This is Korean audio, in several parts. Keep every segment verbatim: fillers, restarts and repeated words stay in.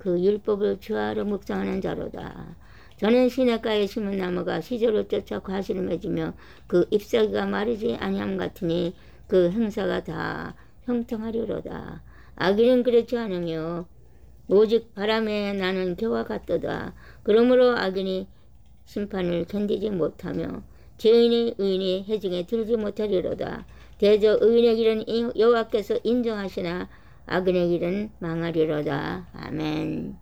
그 율법을 주하로 묵상하는 자로다. 저는 시냇가에 심은 나무가 시절을 쫓아 과실을 맺으며 그 잎사귀가 마르지 아니함 같으니 그 행사가 다 형통하리로다. 악인은 그렇지 않으며 오직 바람에 나는 겨와 같도다. 그러므로 악인이 심판을 견디지 못하며 죄인의 의인이 해중에 들지 못하리로다. 대저 의인의 길은 여호와께서 인정하시나 악인의 길은 망하리로다. 아멘.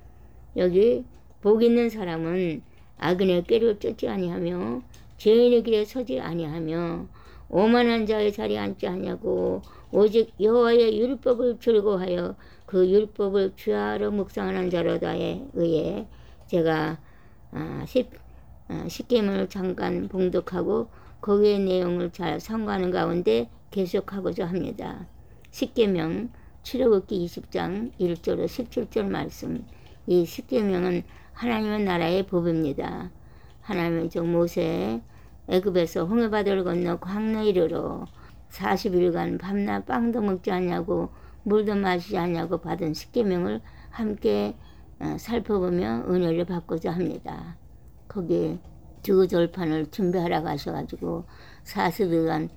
여기 복 있는 사람은 악인의 꾀를 쫓지 아니하며 죄인의 길에 서지 아니하며 오만한 자의 자리에 앉지 아니하고 오직 여호와의 율법을 즐거워하여 그 율법을 주야로 묵상하는 자로다에 의해 제가 아, 십, 아, 십계명을 잠깐 봉독하고 거기의 내용을 잘 상고하는 가운데 계속하고자 합니다. 십계명 출애굽기 이십 장 일 절로 십칠 절 말씀. 이 십계명은 하나님의 나라의 법입니다. 하나님의 종 모세 애굽에서 홍해바다를 건너 광야에 이르러 사십 일간 밤낮 빵도 먹지 않냐고 물도 마시지 않냐고 받은 십계명을 함께 살펴보며 은혜를 받고자 합니다. 거기에 두 절판을 준비하러 가셔가지고 사십 일간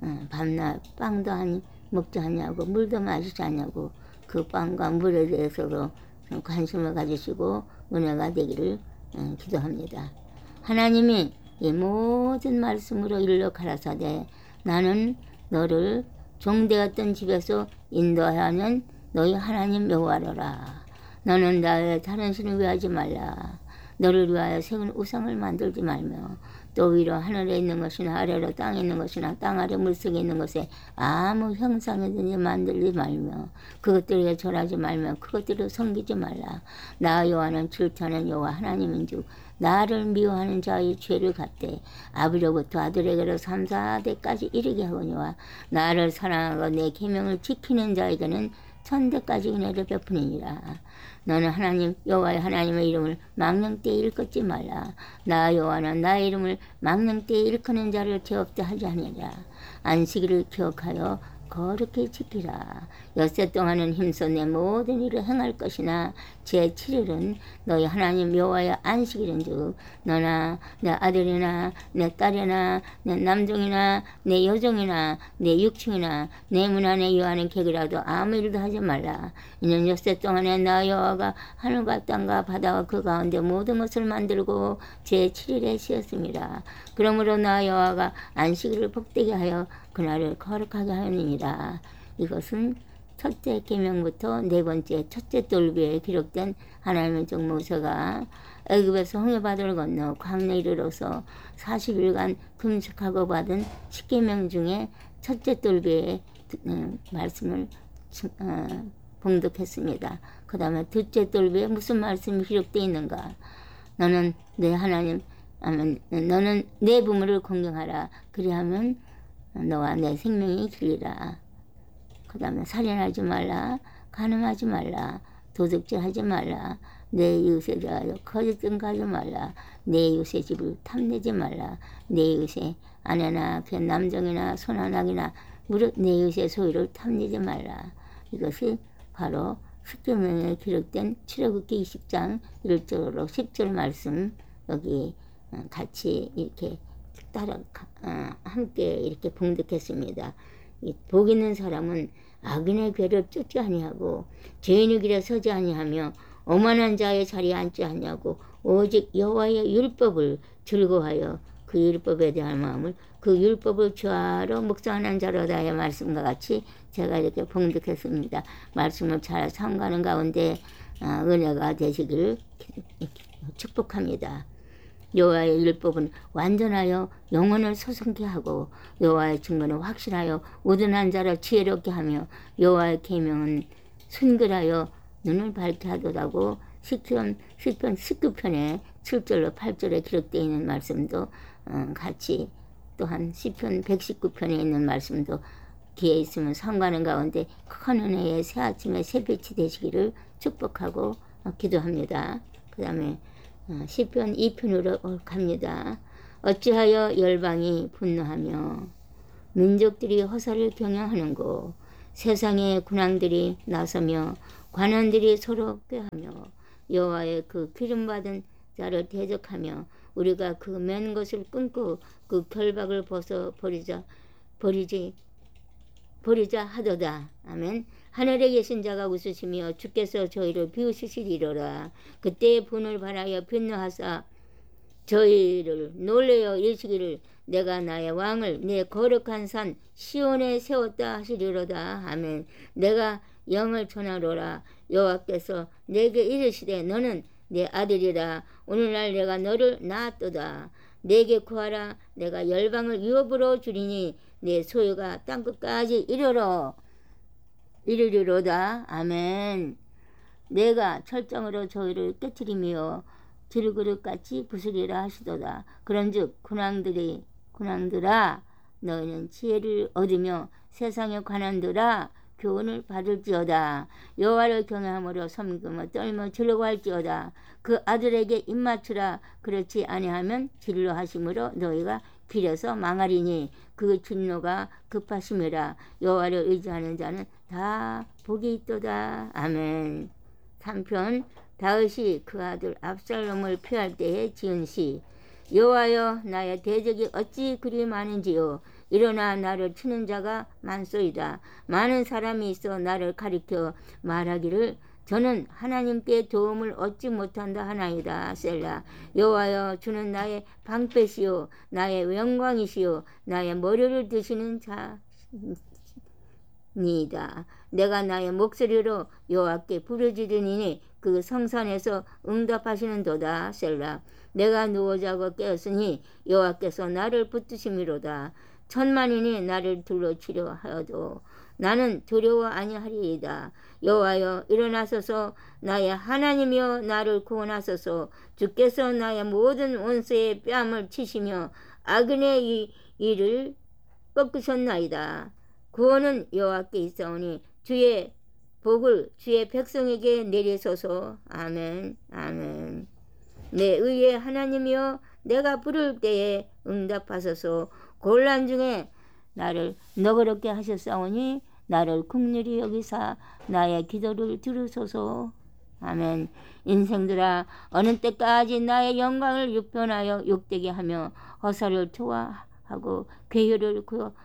밤낮 빵도 아니 먹지 않냐고 물도 마시지 않냐고 그 빵과 물에 대해서도 관심을 가지시고 은혜가 되기를 기도합니다. 하나님이 이 모든 말씀으로 일러 가라사대 나는 너를 종되었던 집에서 인도하는 너희 하나님 여호와로라. 너는 나의 다른 신을 위하지 말라. 너를 위하여 세운 우상을 만들지 말며 또 위로 하늘에 있는 것이나 아래로 땅에 있는 것이나 땅 아래 물속에 있는 것에 아무 형상이든지 만들지 말며 그것들에 절하지 말며 그것들을 섬기지 말라. 나 여호와는 질투하는 여호와 하나님인즉 나를 미워하는 자의 죄를 갚되 아비로부터 아들에게로 삼, 사대까지 이르게 하거니와 나를 사랑하고 내 계명을 지키는 자에게는 천대까지 은혜를 베푸니라. 너는 하나님 여호와의 하나님의 이름을 망령되이 일컫지 말라. 나 여호와는 나의 이름을 망령되이 일컫는 자를 죄 없게 하지 아니하리라. 안식일을 기억하여 거룩히 지키라. 엿새 동안은 힘써 내 모든 일을 행할 것이나 제칠 일은 너희 하나님 여호와의 안식일인즉 너나 내 아들이나 내 딸이나 내 남종이나 내 여종이나 내 육충이나 내 문 안에 여하는 객이라도 아무 일도 하지 말라. 이는 엿새 동안에 나 여호와가 하늘과 땅과 바다와 그 가운데 모든 것을 만들고 제칠 일에 쉬었습니다. 그러므로 나 여호와가 안식일을 복되게 하여 그날을 거룩하게 하느니라. 이것은 첫째 계명부터 네 번째 첫째 돌비에 기록된 하나님의 종 모세가 애굽에서 홍해바다를 건너 광야에 이르러서 사십 일간 금식하고 받은 십계명 중에 첫째 돌비에 말씀을 봉독했습니다. 그 다음에 둘째 돌비에 무슨 말씀이 기록되어 있는가? 너는 내 하나님, 너는 내 부모를 공경하라. 그리하면 너와 내 생명이 길리라. 그 다음에 살인하지 말라. 간음하지 말라. 도둑질하지 말라. 내 이웃에 대하여 거짓 증거하지 말라. 내 이웃의 집을 탐내지 말라. 내 이웃의 아내나 그 남종이나 소나낙이나 무릇 내 이웃의 소유를 탐내지 말라. 이것이 바로 십계명에 기록된 출애굽기 이십 장 일 절로 십 절 말씀 여기 같이 이렇게 따라 함께 이렇게 봉독했습니다. 복 있는 사람은 악인의 궤를 쫓지 아니하고 죄인의 길에 서지 아니하며 오만한 자의 자리에 앉지 아니하고 오직 여호와의 율법을 즐거워하여 그 율법에 대한 마음을 그 율법을 주하로 묵상하는 자로다의 말씀과 같이 제가 이렇게 봉독했습니다. 말씀을 잘 삼가는 가운데 은혜가 되시기를 축복합니다. 여호와의 율법은 완전하여 영혼을 소성케 하고 여호와의 증거는 확실하여 우둔한 자를 지혜롭게 하며 여호와의 계명은 순결하여 눈을 밝게 하도다고 시편, 시편 십구 편에 칠 절로 팔 절에 기록되어 있는 말씀도 같이 또한 시편 백십구 편에 있는 말씀도 기회 있으면 상관하는 가운데 큰 은혜의 새 아침의 새빛이 되시기를 축복하고 기도합니다. 그 다음에 시편 이 편으로 갑니다. 어찌하여 열방이 분노하며 민족들이 허사를 경영하는고 세상의 군왕들이 나서며 관원들이 서로 꾀하며 여호와의 그 기름받은 자를 대적하며 우리가 그 맨 것을 끊고 그 결박을 벗어 버리자 버리지 버리자 하도다. 아멘. 하늘에 계신 자가 웃으시며 주께서 저희를 비웃으시리로라. 그때의 분을 바라여 분노하사 저희를 놀래어 이르시기를 내가 나의 왕을 내 거룩한 산 시온에 세웠다 하시리로다. 아멘. 내가 영을 전하노라. 여호와께서 내게 이르시되 너는 내 아들이라. 오늘날 내가 너를 낳았도다. 내게 구하라. 내가 열방을 유업으로 주리니 내 소유가 땅끝까지 이르러 이르리로다. 아멘. 내가 철장으로 저희를 깨뜨리며 질그릇같이 부수리라 하시도다. 그런즉 군왕들이 군왕들아 너희는 지혜를 얻으며 세상의 관원들아 교훈을 받을지어다. 여호와를 경외함으로 섬기며 떨며 즐거워할지어다. 그 아들에게 입맞추라. 그렇지 아니하면 진노하심으로 너희가 길에서 망하리니 그 진노가 급하심이라. 여호와를 의지하는 자는 다 복이 있도다. 아멘. 삼 편 다윗이 그 아들 압살롬을 피할 때에 지은 시. 여호와여 나의 대적이 어찌 그리 많은지요. 일어나 나를 치는 자가 많소이다. 많은 사람이 있어 나를 가리켜 말하기를 저는 하나님께 도움을 얻지 못한다 하나이다. 셀라. 여호와여 주는 나의 방패시요 나의 영광이시요 나의 머리를 드시는 자니이다. 내가 나의 목소리로 여호와께 부르짖으니 그 성산에서 응답하시는도다. 셀라. 내가 누워 자고 깨었으니 여호와께서 나를 붙드심이로다. 천만인이 나를 둘러치려 하여도 나는 두려워 아니하리이다. 여호와여 일어나소서. 나의 하나님이여 나를 구원하소서. 주께서 나의 모든 원수의 뺨을 치시며 악인의 이 일을 꺾으셨나이다. 구원은 여호와께 있사오니 주의 복을 주의 백성에게 내리소서. 아멘. 아멘. 내 의의 하나님이여 내가 부를 때에 응답하소서. 곤란 중에 나를 너그럽게 하셨사오니 나를 긍휼히 여기사 나의 기도를 들으소서. 아멘. 인생들아 어느 때까지 나의 영광을 육변하여 욕되게 하며 허사를 좋아하고 괴유를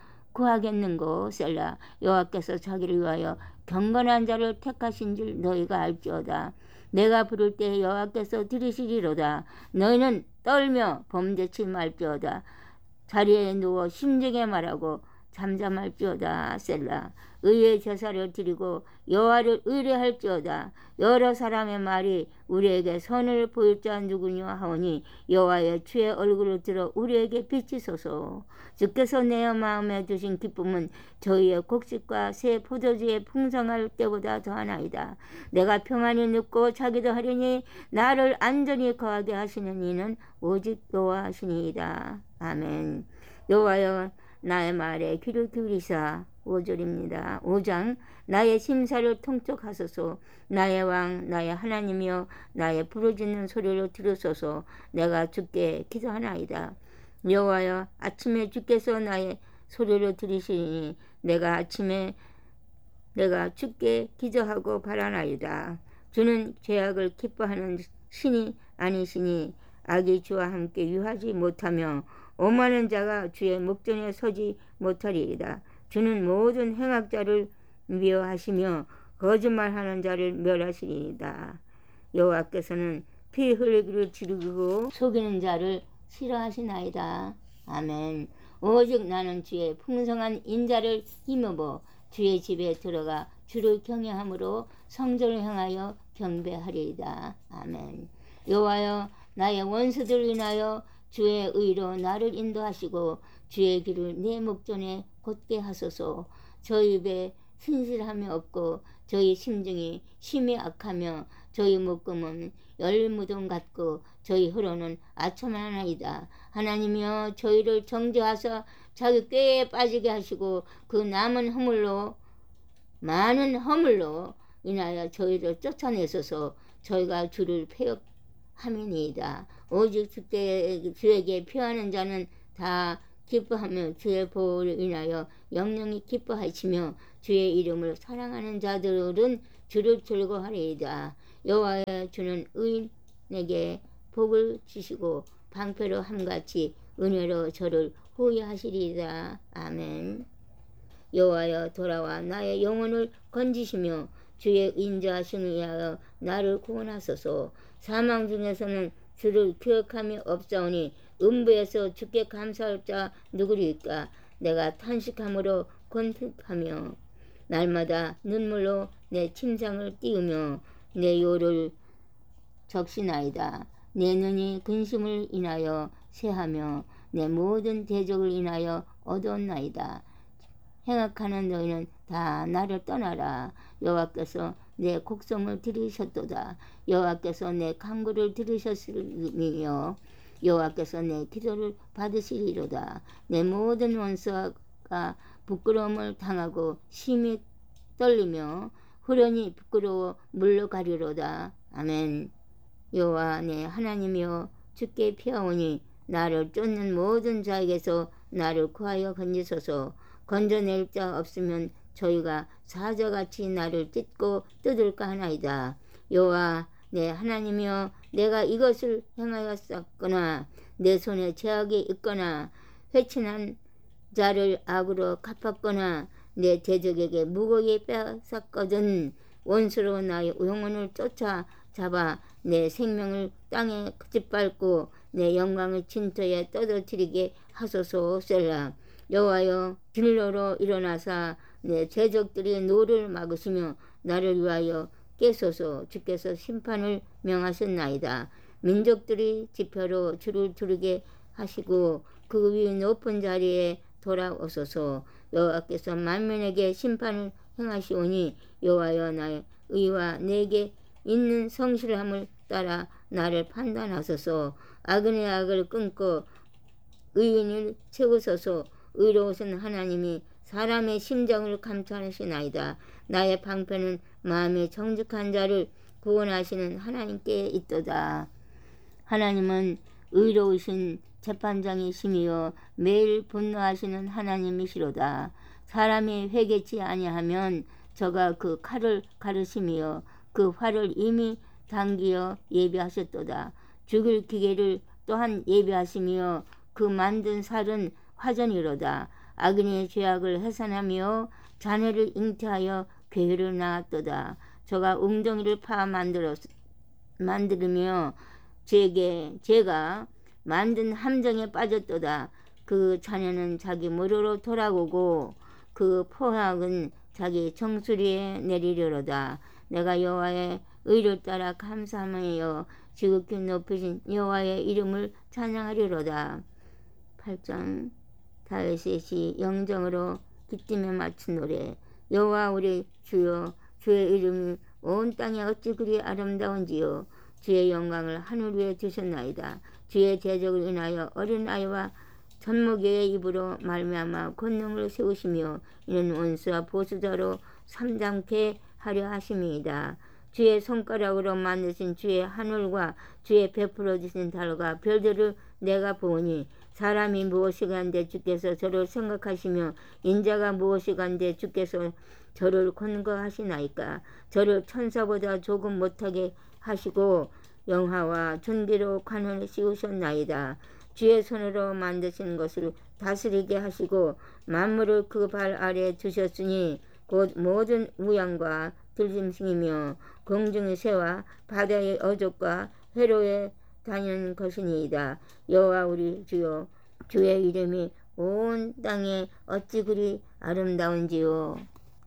구하겠는고. 셀라. 여호와께서 자기를 위하여 경건한 자를 택하신 줄 너희가 알지어다. 내가 부를 때 여호와께서 들으시리로다. 너희는 떨며 범죄치 말지어다. 자리에 누워 심중에 말하고 잠잠할지어다. 셀라. 의의 제사를 드리고 여호와를 의뢰할지어다. 여러 사람의 말이 우리에게 선을 보일 자 누구냐 하오니 여호와의 주의 얼굴을 들어 우리에게 비치소서. 주께서 내 마음에 두신 기쁨은 저희의 곡식과 새 포도주의 풍성할 때보다 더하나이다. 내가 평안히 눕고 자기도 하려니 나를 안전히 거하게 하시는 이는 오직 여호와시니이다. 아멘. 여호와여 나의 말에 귀를 기울이사. 오 절입니다. 오 장. 나의 심사를 통촉하소서. 나의 왕 나의 하나님이여 나의 부르짖는 소리를 들으소서. 내가 주께 기도하나이다. 여호와여 아침에 주께서 나의 소리를 들으시니 내가 아침에 내가 주께 기도하고 바라나이다. 주는 죄악을 기뻐하는 신이 아니시니 악이 주와 함께 유하지 못하며 오만한 자가 주의 목전에 서지 못하리이다. 주는 모든 행악자를 미워하시며 거짓말하는 자를 멸하시리이다. 여호와께서는 피 흘리기를 즐기고 속이는 자를 싫어하시나이다. 아멘. 오직 나는 주의 풍성한 인자를 힘입어 주의 집에 들어가 주를 경외함으로 성전을 향하여 경배하리이다. 아멘. 여호와여 나의 원수들을 인하여 주의 의로 나를 인도하시고 주의 길을 내 목전에 곧게 하소서. 저희 입에 신실함이 없고 저희 심중이 심히 악하며 저희 목금은 열무동 같고 저희 혀로는 아첨하나이다. 하나님이여 저희를 정죄하사 자기 꾀에 빠지게 하시고 그 남은 허물로 많은 허물로 인하여 저희를 쫓아내소서. 저희가 주를 폐역함이니이다. 오직 주께, 주에게 피하는 자는 다 기뻐하며 주의 보호를 인하여 영영이 기뻐하시며 주의 이름을 사랑하는 자들은 주를 즐거하리이다. 여호와여 주는 의인에게 복을 주시고 방패로 함같이 은혜로 저를 호위하시리이다. 아멘. 여호와여 돌아와 나의 영혼을 건지시며 주의 인자하심을 위하여 나를 구원하소서. 사망 중에서는 주를 기억함이 없사오니 음부에서 주께 감사할 자 누구리까. 내가 탄식함으로 건축하며 날마다 눈물로 내 침상을 띄우며 내 요를 적시나이다. 내 눈이 근심을 인하여 쇠하며 내 모든 대적을 인하여 어두웠나이다. 행악하는 너희는 다 나를 떠나라. 여호와께서 내 곡성을 들으셨도다. 여호와께서 내 간구를 들으셨으며 여호와께서 내 기도를 받으시리로다. 내 모든 원수가 부끄러움을 당하고 심히 떨리며 후련히 부끄러워 물러가리로다. 아멘. 여호와 내 하나님이여 주께 피하오니 나를 쫓는 모든 자에게서 나를 구하여 건지소서. 건져낼 자 없으면 저희가 사자같이 나를 찢고 뜯을까 하나이다. 여호와 내 하나님이여 내가 이것을 행하였었거나 내 손에 죄악이 있거나 회친한 자를 악으로 갚았거나 내 대적에게 무고히 빼앗았거든 원수로 나의 영혼을 쫓아 잡아 내 생명을 땅에 짓밟고 내 영광을 진토에 떠들어뜨리게 하소서. 셀라. 여호와여 진로로 일어나사 내 대적들이 노를 막으시며 나를 위하여 깨소서. 주께서 심판을 명하셨나이다. 민족들이 지표로 주를 두르게 하시고 그 위 높은 자리에 돌아오소서. 여호와께서 만민에게 심판을 행하시오니 여호와여 나의 의와 내게 있는 성실함을 따라 나를 판단하소서. 악인의 악을 끊고 의인을 세우소서. 의로우신 하나님이 사람의 심정을 감찰하시나이다. 나의 방패는 마음에 정직한 자를 구원하시는 하나님께 있도다. 하나님은 의로우신 재판장이시며 매일 분노하시는 하나님이시로다. 사람이 회개치 아니하면 저가 그 칼을 가르시며 그 활을 이미 당기어 예비하셨도다. 죽일 기계를 또한 예비하시며 그 만든 살은 화전이로다. 악인의 죄악을 해산하며 자네를 잉태하여 괴를 낳았도다. 저가 웅덩이를 파 만들어 만들며 제게 제가 만든 함정에 빠졌도다. 그 자네는 자기 무료로 돌아오고 그 포악은 자기 정수리에 내리려로다. 내가 여호와의 의를 따라 감사하며 지극히 높으신 여호와의 이름을 찬양하리로다. 팔 장 다윗이 영정으로 기쁨에 맞춘 노래. 여호와 우리 주여 주의 이름이 온 땅에 어찌 그리 아름다운지요. 주의 영광을 하늘 위에 두셨나이다. 주의 대적을 인하여 어린아이와 젖먹이의 입으로 말미암아 권능을 세우시며 이는 원수와 보수자로 삼장케 하려 하심이다. 주의 손가락으로 만드신 주의 하늘과 주의 베풀어 주신 달과 별들을 내가 보니 사람이 무엇이간데 주께서 저를 생각하시며 인자가 무엇이간데 주께서 저를 권고하시나이까. 저를 천사보다 조금 못하게 하시고 영화와 존귀로 관원을 씌우셨나이다. 주의 손으로 만드신 것을 다스리게 하시고 만물을 그 발 아래에 두셨으니 곧 모든 우양과 들짐승이며 공중의 새와 바다의 어족과 회로에 다니는 것이니이다. 여호와 우리 주여 주의 이름이 온 땅에 어찌 그리 아름다운지요.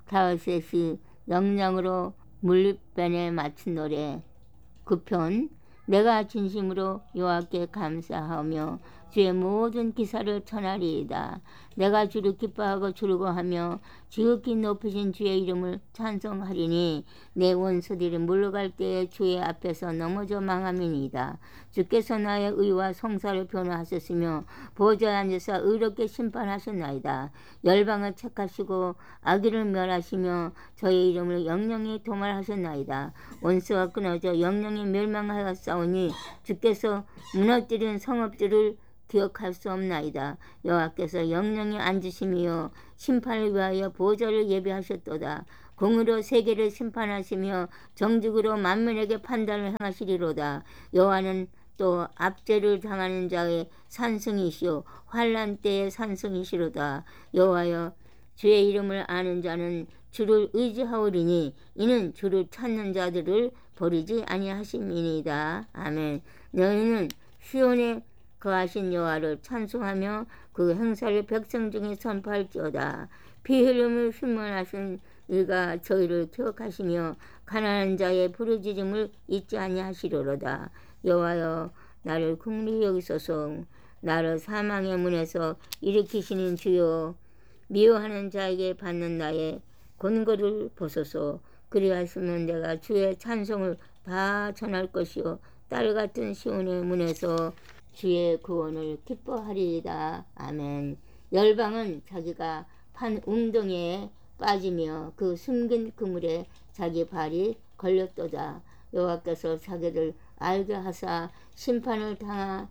다윗이 영령으로 물리변에 맞춘 노래. 구 편. 내가 진심으로 여호와께 감사하며 주의 모든 기사를 전하리이다. 내가 주를 기뻐하고 즐거워하며 지극히 높으신 주의 이름을 찬송하리니 내 원수들이 물러갈 때에 주의 앞에서 넘어져 망함이니이다. 주께서 나의 의와 성사를 변호하셨으며 보좌에 앉으사 의롭게 심판하셨나이다. 열방을 책하시고 악인을 멸하시며 저의 이름을 영영히 도말하셨나이다. 원수가 끊어져 영영히 멸망하였사오니 주께서 무너뜨린 성읍들을 기억할 수 없나이다. 여호와께서 영영히 앉으심이요 심판을 위하여 보좌를 예비하셨도다. 공의로 세계를 심판하시며 정직으로 만민에게 판단을 행하시리로다. 여호와는 또 압제를 당하는 자의 산성이시오 환난 때의 산성이시로다. 여호와여 주의 이름을 아는 자는 주를 의지하오리니 이는 주를 찾는 자들을 버리지 아니하심이니이다. 아멘. 너희는 시온에 거하신 여호와를 찬송하며 그 행사를 백성 중에 선포할지어다. 피 흘림을 휘문하신 이가 저희를 기억하시며 가난한 자의 부르짖음을 잊지 아니하시리로다. 여호와여 나를 긍휼히 여기소서. 나를 사망의 문에서 일으키시는 주여 미워하는 자에게 받는 나의 곤고를 보소서. 그리하시면 내가 주의 찬송을 다 전할 것이요 딸 같은 시온의 문에서 주의 구원을 기뻐하리이다. 아멘. 열방은 자기가 판 웅덩이에 빠지며 그 숨긴 그물에 자기 발이 걸렸도다. 여호와께서 자기를 알게 하사 심판을 당하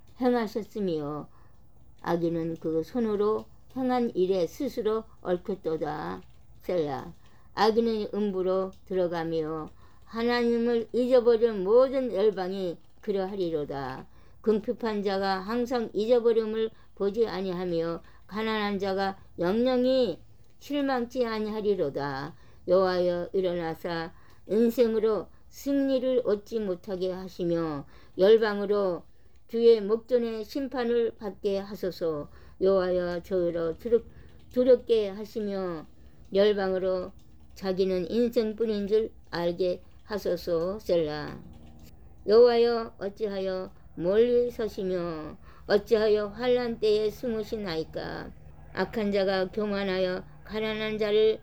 행하셨으며 악인은 그 손으로 행한 일에 스스로 얽혔도다. 셀라. 악인은 음부로 들어가며 하나님을 잊어버린 모든 열방이 그러하리로다. 궁핍한 자가 항상 잊어버림을 보지 아니하며 가난한 자가 영영이 실망치 아니하리로다. 여호와여 일어나사 인생으로 승리를 얻지 못하게 하시며 열방으로 주의 목전에 심판을 받게 하소서. 여호와여 저희로 두렵게 하시며 열방으로 자기는 인생뿐인 줄 알게 하소서. 셀라. 여호와여 어찌하여 멀리 서시며 어찌하여 환난 때에 숨으시나이까. 악한 자가 교만하여 가난한 자를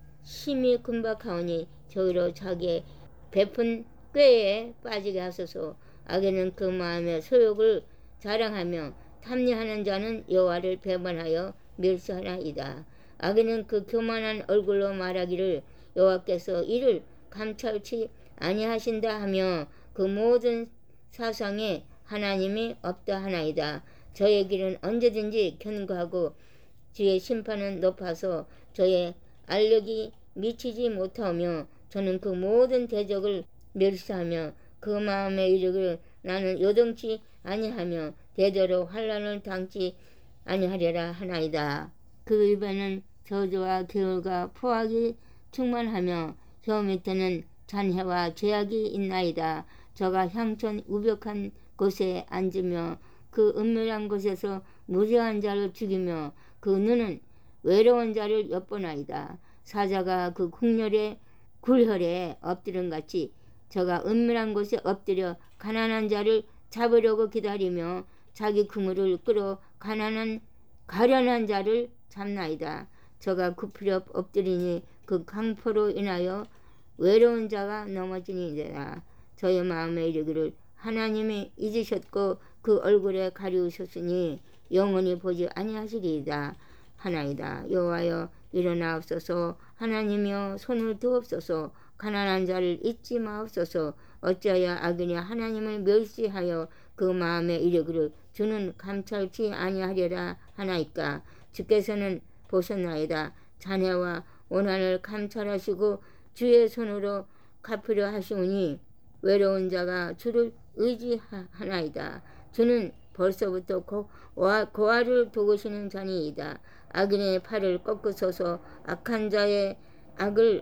심히 금박하오니 저희로 자기의 베푼 꾀에 빠지게 하소서. 악인은 그 마음의 소욕을 자랑하며 탐리하는 자는 여호와를 배반하여 멸시하나이다. 악인은 그 교만한 얼굴로 말하기를 여호와께서 이를 감찰치 아니하신다 하며 그 모든 사상에 하나님이 없다 하나이다. 저의 길은 언제든지 견고하고 주의 심판은 높아서 저의 알력이 미치지 못하며 저는 그 모든 대적을 멸시하며 그 마음에 이르기를 나는 요동치 아니하며 대대로 환난을 당치 아니하리라 하나이다. 그 입에는 저주와 기울과 포악이 충만하며 혀 밑에는 잔해와 죄악이 있나이다. 저가 향천 우벽한 곳에 앉으며 그 은밀한 곳에서 무죄한 자를 죽이며 그 눈은 외로운 자를 엿보나이다. 사자가 그 궁렬의 굴혈에 엎드린 같이 저가 은밀한 곳에 엎드려 가난한 자를 잡으려고 기다리며 자기 그물을 끌어 가난한 가련한 자를 잡나이다. 저가 굽히려 엎드리니 그 강포로 인하여 외로운 자가 넘어지니이다. 저의 마음에 이르기를 하나님이 잊으셨고 그 얼굴에 가리우셨으니 영원히 보지 아니하시리이다 하나이다. 여호와여 일어나옵소서. 하나님이여 손을 드옵소서. 가난한 자를 잊지 마옵소서. 어찌하여 악인이 하나님을 멸시하여 그 마음에 이르기를 주는 감찰치 아니하리라 하나이까. 주께서는 보셨나이다. 잔해와 원한을 감찰하시고 주의 손으로 갚으려 하시오니 외로운 자가 주를 의지하나이다. 주는 벌써부터 고, 고아를 도우시는 자니이다. 악인의 팔을 꺾으소서. 악한 자의 악을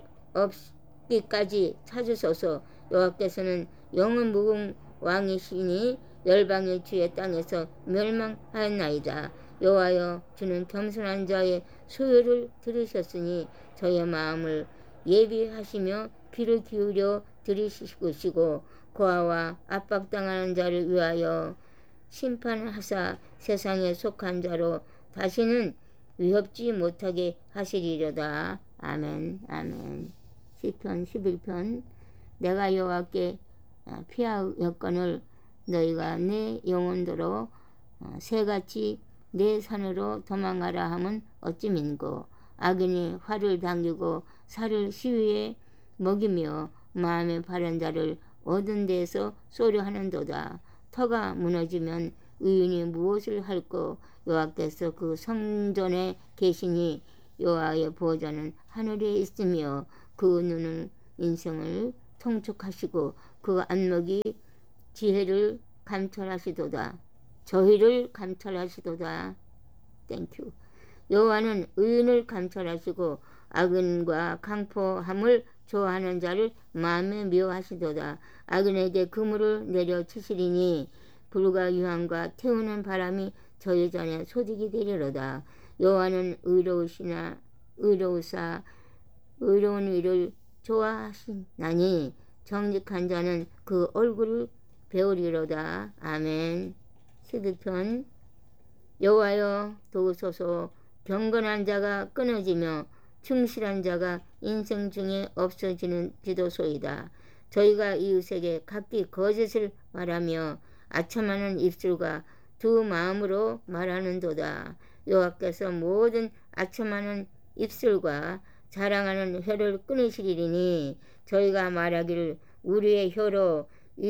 없기까지 찾으소서. 여호와께서는 영원 무궁 왕이시니 열방의 주의 땅에서 멸망하였나이다. 여호와여 주는 겸손한 자의 소요를 들으셨으니 저의 마음을 예비하시며 귀를 기울여 들으시고 고아와 압박당하는 자를 위하여 심판하사 세상에 속한 자로 다시는 위협지 못하게 하시리로다. 아멘. 아멘. 시편 십일 편. 내가 여호와께 피하였거늘 너희가 내 영혼대로 새같이 내 산으로 도망가라 함은 어찌 민고. 악인이 활을 당기고 살을 시위에 먹이며 마음에 바른 자를 얻은 데에서 쏘려 하는도다. 터가 무너지면 의인이 무엇을 할꼬. 여호와께서 그 성전에 계시니 여호와의 보좌는 하늘에 있으며 그 눈은 인생을 통촉하시고 그 안목이 지혜를 감찰하시도다. 저희를 감찰하시도다. 땡큐. 여호와는 의인을 감찰하시고 악인과 강포함을 좋아하는 자를 마음에 미워하시도다. 악인에게 그물을 내려치시리니 불과 유황과 태우는 바람이 저희 전에 소득이 되리로다. 여호와는 의로우시나 의로우사 의로운 일을 좋아하시나니 정직한 자는 그 얼굴을 배우리로다. 아멘. 시드편. 여호와여 도우소서. 경건한 자가 끊어지며 충실한 자가 인생 중에 없어지는 지도소이다. 저희가 이웃에게 각기 거짓을 말하며 아첨하는 입술과 두 마음으로 말하는도다. 여호와께서 모든 아첨하는 입술과 자랑하는 혀를 끊으시리니 저희가 말하기를 우리의 혀로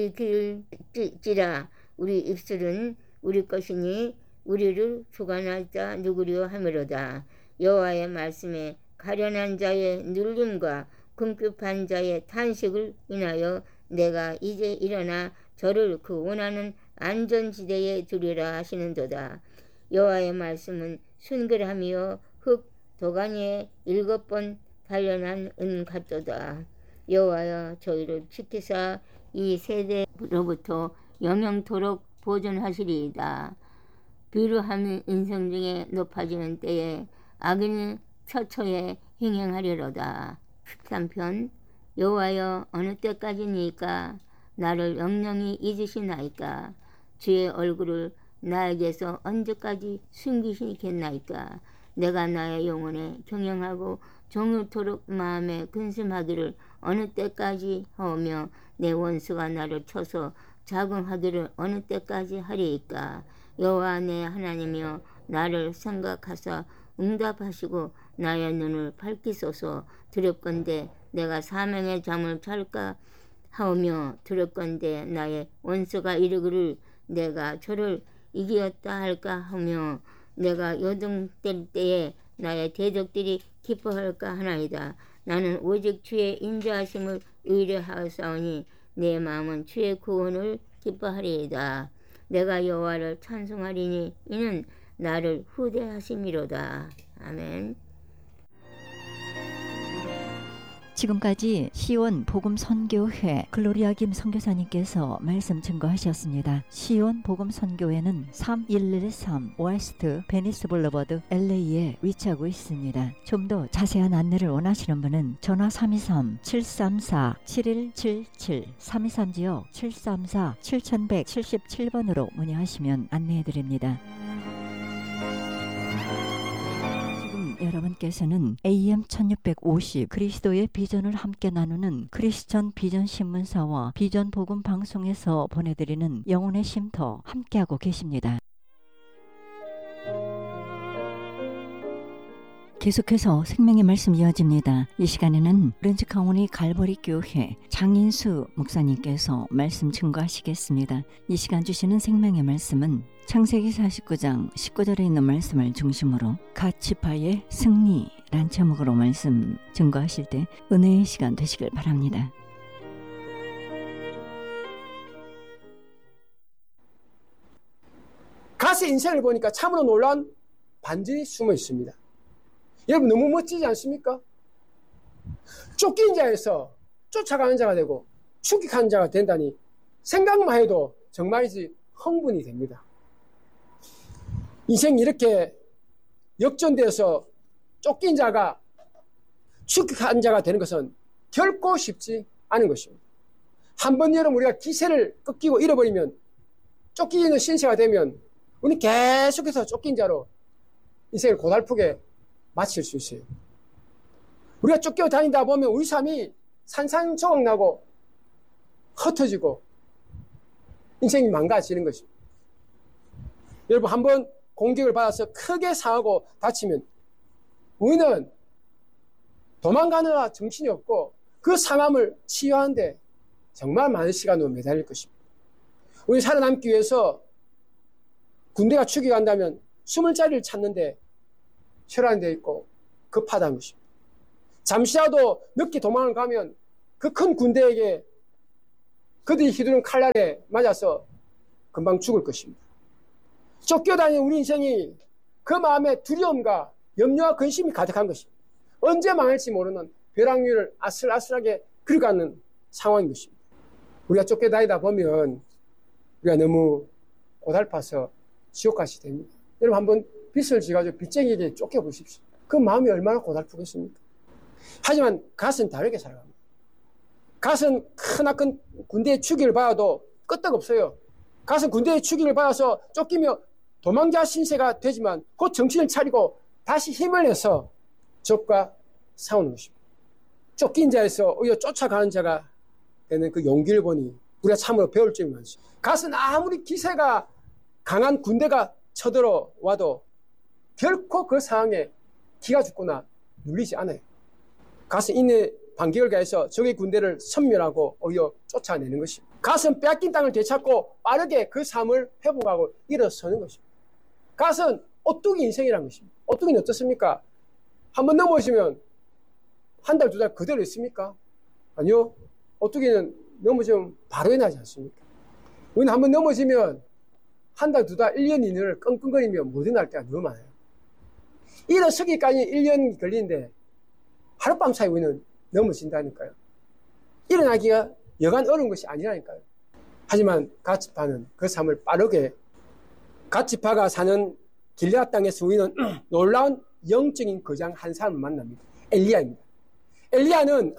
이길지라. 우리 입술은 우리 것이니 우리를 주관할 자 누구리요 하미로다. 여호와의 말씀에 가련한 자의 눌림과 궁핍한 자의 탄식을 인하여 내가 이제 일어나 저를 그 원하는 안전지대에 두리라 하시는도다. 여호와의 말씀은 순결함이요 흙 도가니에 일곱 번 단련한 은 같도다. 여호와여 저희를 지키사 이 세대로부터 영영토록 보존하시리이다. 비루함이 인생 중에 높아지는 때에 악인이 처처에 행행하리로다. 십삼 편. 여호와여 어느 때까지니까 나를 영영히 잊으시나이까. 주의 얼굴을 나에게서 언제까지 숨기시겠나이까. 내가 나의 영혼에 경영하고 종일토록 마음에 근심하기를 어느 때까지 하오며 내 원수가 나를 쳐서 자긍하기를 어느 때까지 하리이까. 여호와 내 하나님이여 나를 생각하사 응답하시고 나의 눈을 밝히소서. 두렵건대 내가 사명의 잠을 잘까 하오며 두렵건대 나의 원수가 이르기를 내가 저를 이기었다 할까 하며 내가 요동될 때에 나의 대적들이 기뻐할까 하나이다. 나는 오직 주의 인자하심을 의뢰하사오니 내 마음은 주의 구원을 기뻐하리이다. 내가 여호와를 찬송하리니 이는 나를 후대하심이로다. 아멘. 지금까지 시온 복음 선교회 글로리아 김 선교사님께서 말씀 증거하셨습니다. 시온 복음 선교회는 삼일일삼 웨스트 베니스 블러버드 엘에이에 위치하고 있습니다. 좀 더 자세한 안내를 원하시는 분은 전화 삼이삼 칠삼사 칠일칠칠 삼이삼 지역 칠삼사 칠천백칠십칠 번으로 문의하시면 안내해드립니다. 여러분께서는 에이엠 천육백오십 그리스도의 비전을 함께 나누는 크리스천 비전 신문사와 비전 복음 방송에서 보내드리는 영혼의 쉼터 함께하고 계십니다. 계속해서 생명의 말씀 이어집니다. 이 시간에는 오렌지 카운티 갈보리 교회 장인수 목사님께서 말씀 증거하시겠습니다. 이 시간 주시는 생명의 말씀은 창세기 사십구 장 십구 절에 있는 말씀을 중심으로 가치파의 승리란 제목으로 말씀 증거하실 때 은혜의 시간 되시길 바랍니다. 가스의 인생을 보니까 참으로 놀라운 반전이 숨어 있습니다. 여러분 너무 멋지지 않습니까? 쫓긴 자에서 쫓아가는 자가 되고 추격하는 자가 된다니 생각만 해도 정말이지 흥분이 됩니다. 인생이 이렇게 역전되어서 쫓긴 자가 추격한 자가 되는 것은 결코 쉽지 않은 것입니다. 한번 여러분 우리가 기세를 꺾이고 잃어버리면 쫓기는 신세가 되면 우리는 계속해서 쫓긴 자로 인생을 고달프게 마칠 수 있어요. 우리가 쫓겨 다니다 보면 우리 삶이 산산조각 나고 흩어지고 인생이 망가지는 것입니다. 여러분 한번 공격을 받아서 크게 상하고 다치면 우리는 도망가느라 정신이 없고 그 상함을 치유하는데 정말 많은 시간으로 매달릴 것입니다. 우리 살아남기 위해서 군대가 추격한다면 숨을 자리를 찾는데 혈안되어 있고 급하다는 것입니다. 잠시라도 늦게 도망을 가면 그 큰 군대에게 그들이 휘두른 칼날에 맞아서 금방 죽을 것입니다. 쫓겨다니는 우리 인생이 그 마음에 두려움과 염려와 근심이 가득한 것입니다. 언제 망할지 모르는 벼랑위를 아슬아슬하게 긁어가는 상황인 것입니다. 우리가 쫓겨다니다 보면 우리가 너무 고달파서 지옥같이 됩니다. 여러분 한번 빚을 지가지고 빚쟁이에게 쫓겨보십시오. 그 마음이 얼마나 고달프겠습니까? 하지만 갓은 다르게 살아갑니다. 갓은 크나큰 군대의 추기를 받아도 끄떡없어요. 갓은 군대의 추기를 받아서 쫓기며 도망자 신세가 되지만 곧 정신을 차리고 다시 힘을 내서 적과 싸우는 것입니다. 쫓긴 자에서 오히려 쫓아가는 자가 되는 그 용기를 보니 우리가 참으로 배울 점이 많습니다. 갓은 아무리 기세가 강한 군대가 쳐들어와도 결코 그 상황에 기가 죽거나 눌리지 않아요. 갓은 인내 반격을 가해서 적의 군대를 섬멸하고 오히려 쫓아내는 것입니다. 갓은 빼앗긴 땅을 되찾고 빠르게 그 삶을 회복하고 일어서는 것입니다. 갓은 오뚜기 인생이라는 것입니다. 오뚜기는 어떻습니까? 한번 넘어지면 한 달, 두 달 그대로 있습니까? 아니요. 오뚜기는 넘어지면 바로 일어나지 않습니까? 우리는 한번 넘어지면 한 달, 두 달, 일 년 이내를 끙끙거리며 못 일어날 때가 너무 많아요. 일어서기까지 일 년이 걸리는데 하룻밤 사이 우리는 넘어진다니까요. 일어나기가 여간 어려운 것이 아니라니까요. 하지만 갓지파는 그 삶을 빠르게 갓지파가 사는 길앗 땅에서 우리는 놀라운 영적인 거장 한 사람을 만납니다. 엘리야입니다. 엘리야는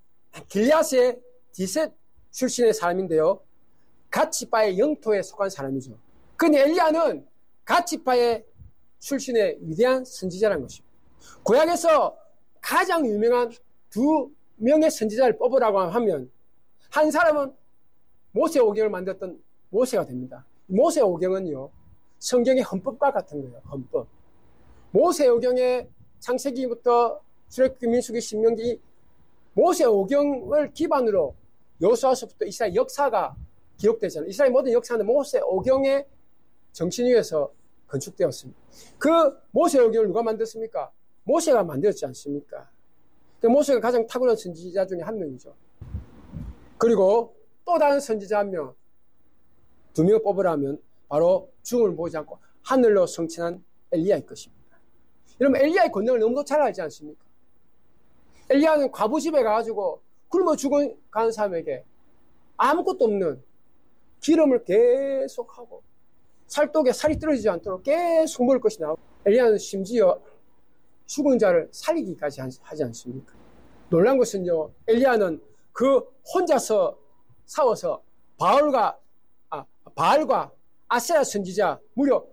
길앗의 디셋 출신의 사람인데요. 갓지파의 영토에 속한 사람이죠. 그런데 엘리야는 갓지파의 출신의 위대한 선지자라는 것입니다. 구약에서 가장 유명한 두 명의 선지자를 뽑으라고 하면 한 사람은 모세오경을 만들었던 모세가 됩니다. 모세오경은요, 성경의 헌법과 같은 거예요. 헌법. 모세오경의 창세기부터 출애굽기, 민수기, 신명기, 모세오경을 기반으로 여호수아서부터 이스라엘 역사가 기록되잖아요. 이스라엘 모든 역사는 모세오경의 정신 위에서 건축되었습니다. 그 모세오경을 누가 만들었습니까? 모세가 만들었지 않습니까? 그 모세가 가장 탁월한 선지자 중에 한 명이죠. 그리고 또 다른 선지자 한 명, 두 명을 뽑으라면 바로 죽음을 보지 않고 하늘로 성취한 엘리야일 것입니다. 여러분, 엘리야의 권능을 너무도 잘 알지 않습니까? 엘리야는 과부집에 가가지고 굶어 죽어가는 사람에게 아무것도 없는 기름을 계속하고 살독에 살이 떨어지지 않도록 계속 먹을 것이 나오고, 엘리야는 심지어 죽은 자를 살리기까지 하지 않습니까? 놀란 것은요, 엘리야는 그 혼자서 싸워서 바알과 아, 바알과 아세라 선지자 무려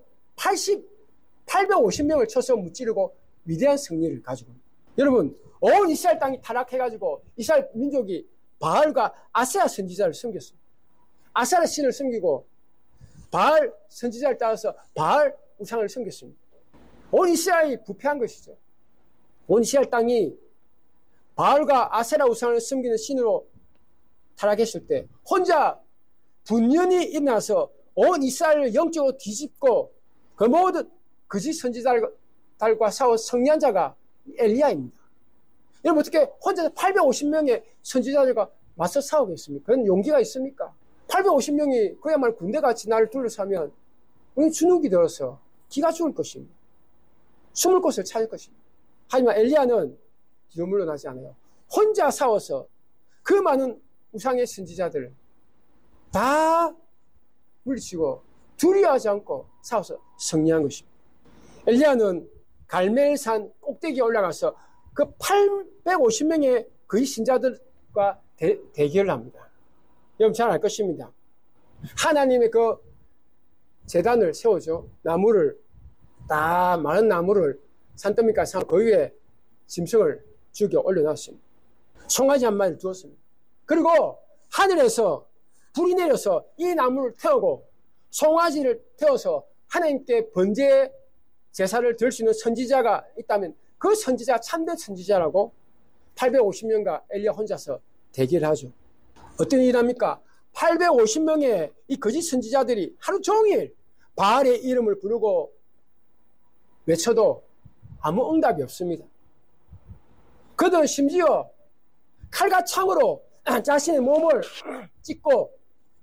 팔백오십 명을 쳐서 무찌르고 위대한 승리를 가지고, 여러분, 온 이스라엘 땅이 타락해가지고 이스라엘 민족이 바알과 아세라 선지자를 섬겼어요. 아세라 신을 섬기고 바알 선지자를 따라서 바알 우상을 섬겼습니다. 온 이스라엘이 부패한 것이죠. 온 이스라엘 땅이 바알과 아세라 우상을 섬기는 신으로 타락했을 때 혼자 분연히 일어나서 온 이스라엘을 영적으로 뒤집고 그 모든 거짓 선지자들과 싸워 승리한 자가 엘리야입니다. 여러분, 어떻게 혼자 팔백오십 명의 선지자들과 맞서 싸우겠습니까? 그런 용기가 있습니까? 팔백오십 명이 그야말로 군대같이 나를 둘러싸면 우리는 주눅이 들어서 기가 죽을 것입니다. 숨을 곳을 찾을 것입니다. 하지만 엘리야는 뒤로 물러나지 않아요. 혼자 싸워서 그 많은 우상의 선지자들 다 물리치고 두려워하지 않고 싸워서 승리한 것입니다. 엘리야는 갈멜산 꼭대기에 올라가서 그 팔백오십 명의 그의 신자들과 대, 대결을 합니다. 여러분 잘 알 것입니다. 하나님의 그 제단을 세우죠. 나무를 다 마른 나무를 산더미까지 그 위에 짐승을 죽여 올려놨습니다. 송아지 한 마리를 두었습니다. 그리고 하늘에서 불이 내려서 이 나무를 태우고 송아지를 태워서 하나님께 번제 제사를 드릴 수 있는 선지자가 있다면 그 선지자가 참된 선지자라고 팔백오십 명과 엘리야 혼자서 대결을 하죠. 어떤 일을 합니까? 팔백오십 명의 이 거짓 선지자들이 하루 종일 바알의 이름을 부르고 외쳐도 아무 응답이 없습니다. 그들은 심지어 칼과 창으로 자신의 몸을 찢고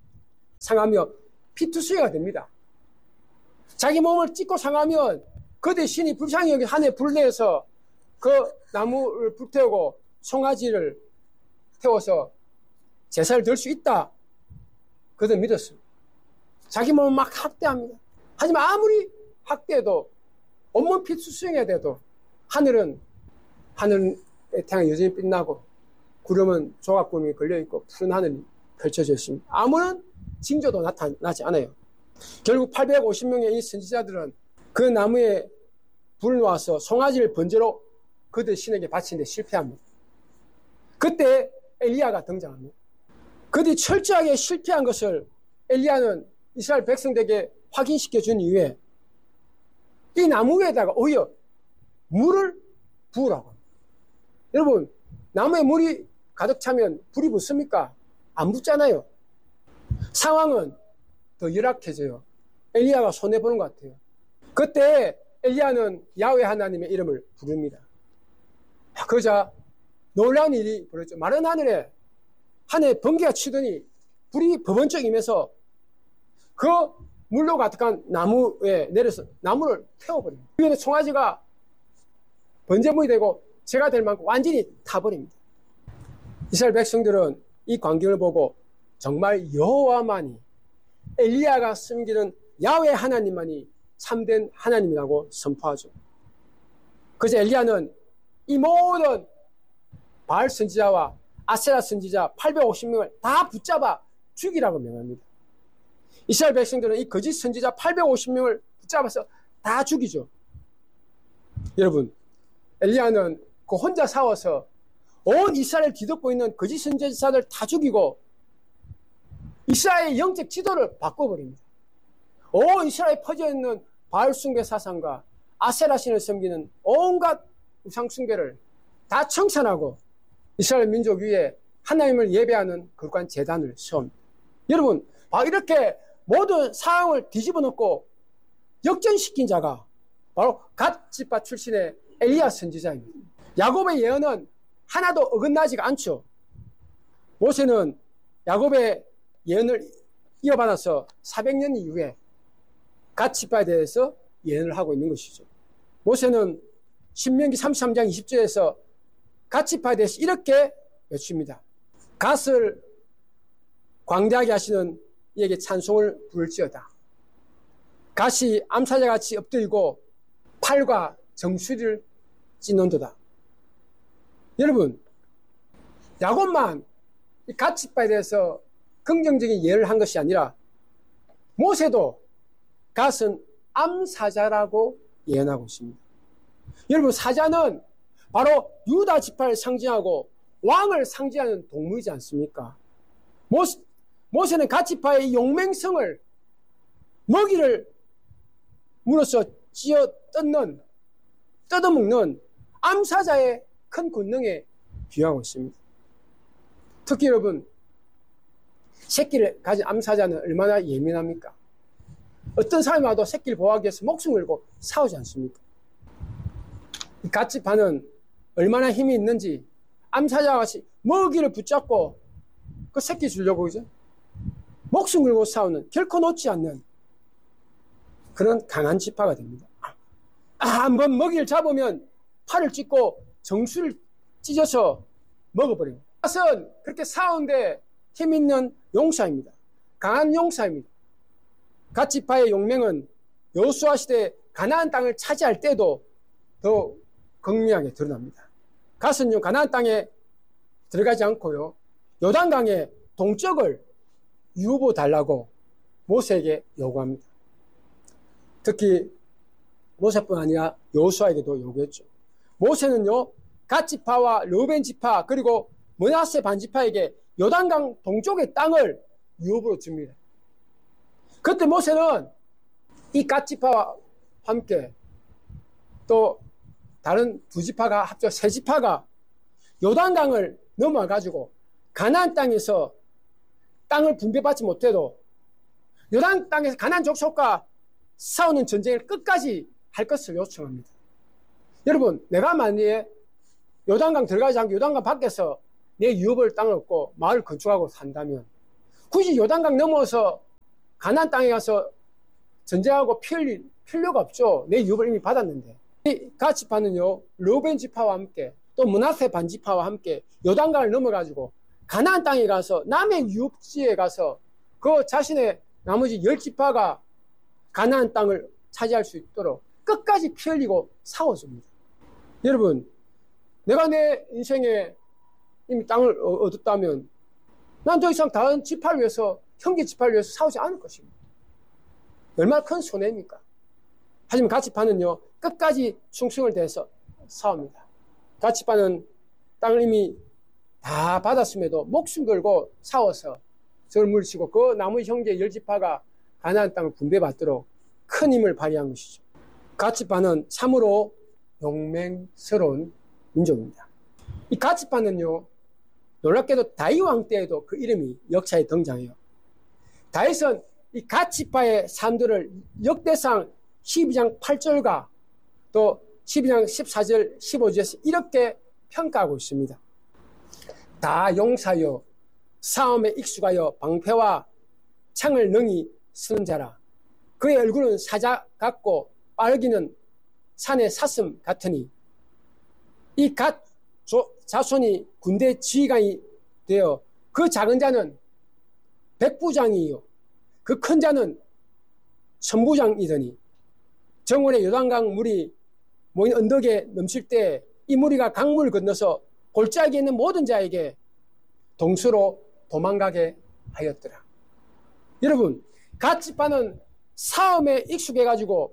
상하며 피투성이가 됩니다. 자기 몸을 찢고 상하면 그 대신이 불쌍히 여기 한해 불내에서 그 나무를 불태우고 송아지를 태워서 제사를 들 수 있다. 그들 믿었습니다. 자기 몸을 막 학대합니다. 하지만 아무리 학대해도 온몸 피투성이가 돼도 하늘은 하늘의 태양이 여전히 빛나고 구름은 조각구름이 걸려있고 푸른 하늘이 펼쳐져 있습니다. 아무런 징조도 나타나지 않아요. 결국 팔백오십 명의 이 선지자들은 그 나무에 불을 놓아서 송아지를 번제로 그들 신에게 바치는데 실패합니다. 그때 엘리야가 등장합니다. 그들이 철저하게 실패한 것을 엘리야는 이스라엘 백성들에게 확인시켜 준 이후에 이 나무 위에다가 오히려 물을 부으라고 합니다. 여러분, 나무에 물이 가득 차면 불이 붙습니까? 안 붙잖아요. 상황은 더 열악해져요. 엘리야가 손해보는 것 같아요. 그때 엘리야는 야훼 하나님의 이름을 부릅니다. 그러자 놀라운 일이 벌어졌죠. 마른 하늘에 하늘에 번개가 치더니 불이 버번쩍 임해서 그 물로 가득한 나무에 내려서 나무를 태워버립니다. 위에는 송아지가 번제물이 되고 제가 될 만큼 완전히 타버립니다. 이스라엘 백성들은 이 광경을 보고 정말 여호와만이, 엘리야가 섬기는 야훼 하나님만이 참된 하나님이라고 선포하죠. 그래서 엘리야는 이 모든 바알 선지자와 아세라 선지자 팔백오십 명을 다 붙잡아 죽이라고 명합니다. 이스라엘 백성들은 이 거짓 선지자 팔백오십 명을 붙잡아서 다 죽이죠. 여러분, 엘리야는 그 혼자 싸워서 온 이스라엘을 뒤덮고 있는 거짓 선지자들 다 죽이고 이스라엘의 영적 지도를 바꿔버립니다. 온 이스라엘에 퍼져있는 바알 숭배 사상과 아세라 신을 섬기는 온갖 우상 숭배를 다 청산하고 이스라엘 민족 위에 하나님을 예배하는 거룩한 제단을 세웁니다. 여러분, 바로 이렇게 모든 상황을 뒤집어 놓고 역전시킨 자가 바로 갓 지파 출신의 엘리야 선지자입니다. 야곱의 예언은 하나도 어긋나지가 않죠. 모세는 야곱의 예언을 이어받아서 사백 년 이후에 갓 지파에 대해서 예언을 하고 있는 것이죠. 모세는 신명기 삼십삼 장 이십 절에서 갓 지파에 대해서 이렇게 외칩니다. 갓을 광대하게 하시는 이에게 찬송을 부를지어다. 갓이 암사자같이 엎드리고 팔과 정수리를 찢는도다. 여러분, 야곱만 이 갓 지파에 대해서 긍정적인 예를 한 것이 아니라 모세도 갓은 암사자라고 예언하고 있습니다. 여러분, 사자는 바로 유다 지파를 상징하고 왕을 상징하는 동물이지 않습니까? 모세, 모세는 갓 지파의 용맹성을 먹이를 물어서 쥐어 뜯는, 뜯어먹는 암사자의 큰 권능에 비유하고 있습니다. 특히 여러분, 새끼를 가진 암사자는 얼마나 예민합니까? 어떤 사람이 와도 새끼를 보호하기 위해서 목숨 걸고 싸우지 않습니까? 이 갓 지파는 얼마나 힘이 있는지 암사자와 같이 먹이를 붙잡고 그 새끼 주려고 그죠? 목숨 걸고 싸우는, 결코 놓지 않는 그런 강한 지파가 됩니다. 아, 한번 먹이를 잡으면 팔을 찢고 정수를 찢어서 먹어버립니다. 갓은 그렇게 싸우는데 힘 있는 용사입니다. 강한 용사입니다. 갓 지파의 용맹은 여호수아 시대 가나안 땅을 차지할 때도 더 극명하게 드러납니다. 갓은요, 가나안 땅에 들어가지 않고요, 요단강의 동쪽을 유보 달라고 모세에게 요구합니다. 특히 모세뿐 아니라 여호수아에게도 요구했죠. 모세는요, 갓 지파와 르우벤 지파 그리고 므낫세 반지파에게 요단강 동쪽의 땅을 유업으로 줍니다. 그때 모세는 이 갓 지파와 함께 또 다른 두 지파가 합쳐 세 지파가 요단강을 넘어가지고 가나안 땅에서 땅을 분배받지 못해도 요단 땅에서 가나안 족속과 싸우는 전쟁을 끝까지 할 것을 요청합니다. 여러분, 내가 만약에 요단강 들어가지 않고 요단강 밖에서 내 유업을 땅을 얻고 마을 건축하고 산다면 굳이 요단강 넘어서 가나안 땅에 가서 전쟁하고 피 흘릴 필요가 없죠. 내 유업을 이미 받았는데. 이 갓지파는요, 르우벤 지파와 함께 또 므낫세 반지파와 함께 요단강을 넘어가지고 가나안 땅에 가서 남의 유업지에 가서 그 자신의 나머지 열 지파가 가나안 땅을 차지할 수 있도록 끝까지 피 흘리고 싸워줍니다. 여러분, 내가 내 인생에 이미 땅을 얻었다면 난 더 이상 다른 지파를 위해서, 형제 지파를 위해서 싸우지 않을 것입니다. 얼마나 큰 손해입니까? 하지만 갓지파는요, 끝까지 충성을 다해서 싸웁니다. 갓지파는 땅을 이미 다 받았음에도 목숨 걸고 싸워서 저를 물리치고 그 나머지 형제 열 지파가 가나안 땅을 분배받도록 큰 힘을 발휘한 것이죠. 갓지파는 참으로 용맹스러운 민족입니다. 이 갓지파는요, 놀랍게도 다윗 왕 때에도 그 이름이 역사에 등장해요. 다윗은 이 갓지파의 사람들을 역대상 십이 장 팔 절과 또 십이 장 십사 절 십오 절에서 이렇게 평가하고 있습니다. 다 용사여, 싸움에 익숙하여 방패와 창을 능히 쓰는 자라. 그의 얼굴은 사자 같고 빠르기는 산의 사슴 같으니 이 갓 자손이 군대 지휘관이 되어 그 작은 자는 백부장이요 그 큰 자는 천부장이더니 정원의 요단강 물이 모인 언덕에 넘칠 때 이 무리가 강물을 건너서 골짜기에 있는 모든 자에게 동서로 도망가게 하였더라. 여러분, 갓지파는 싸움에 익숙해가지고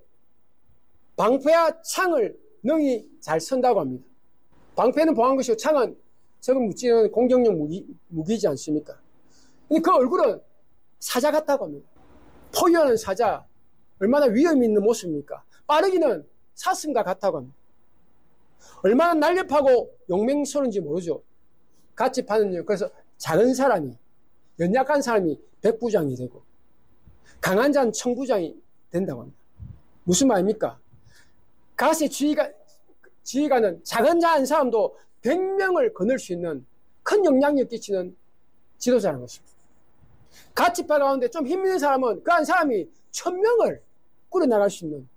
방패와 창을 능히 잘 선다고 합니다. 방패는 보안 것이고 창은 적을 무찌르는 공격용 무기, 무기지 않습니까? 그 얼굴은 사자 같다고 합니다. 포효하는 사자, 얼마나 위험 있는 모습입니까? 빠르기는 사슴과 같다고 합니다. 얼마나 날렵하고 용맹스러운지 모르죠. 갓지파는요, 그래서 작은 사람이, 연약한 사람이 백부장이 되고 강한 자는 천부장이 된다고 합니다. 무슨 말입니까? 갓의 지휘관, 지휘관은 작은 자 한 사람도 백 명을 거늘 수 있는 큰 영향력 끼치는 지도자라는 것입니다. 갓지파 가운데 좀 힘있는 사람은 그 한 사람이 천 명을 꾸려나갈 수 있는,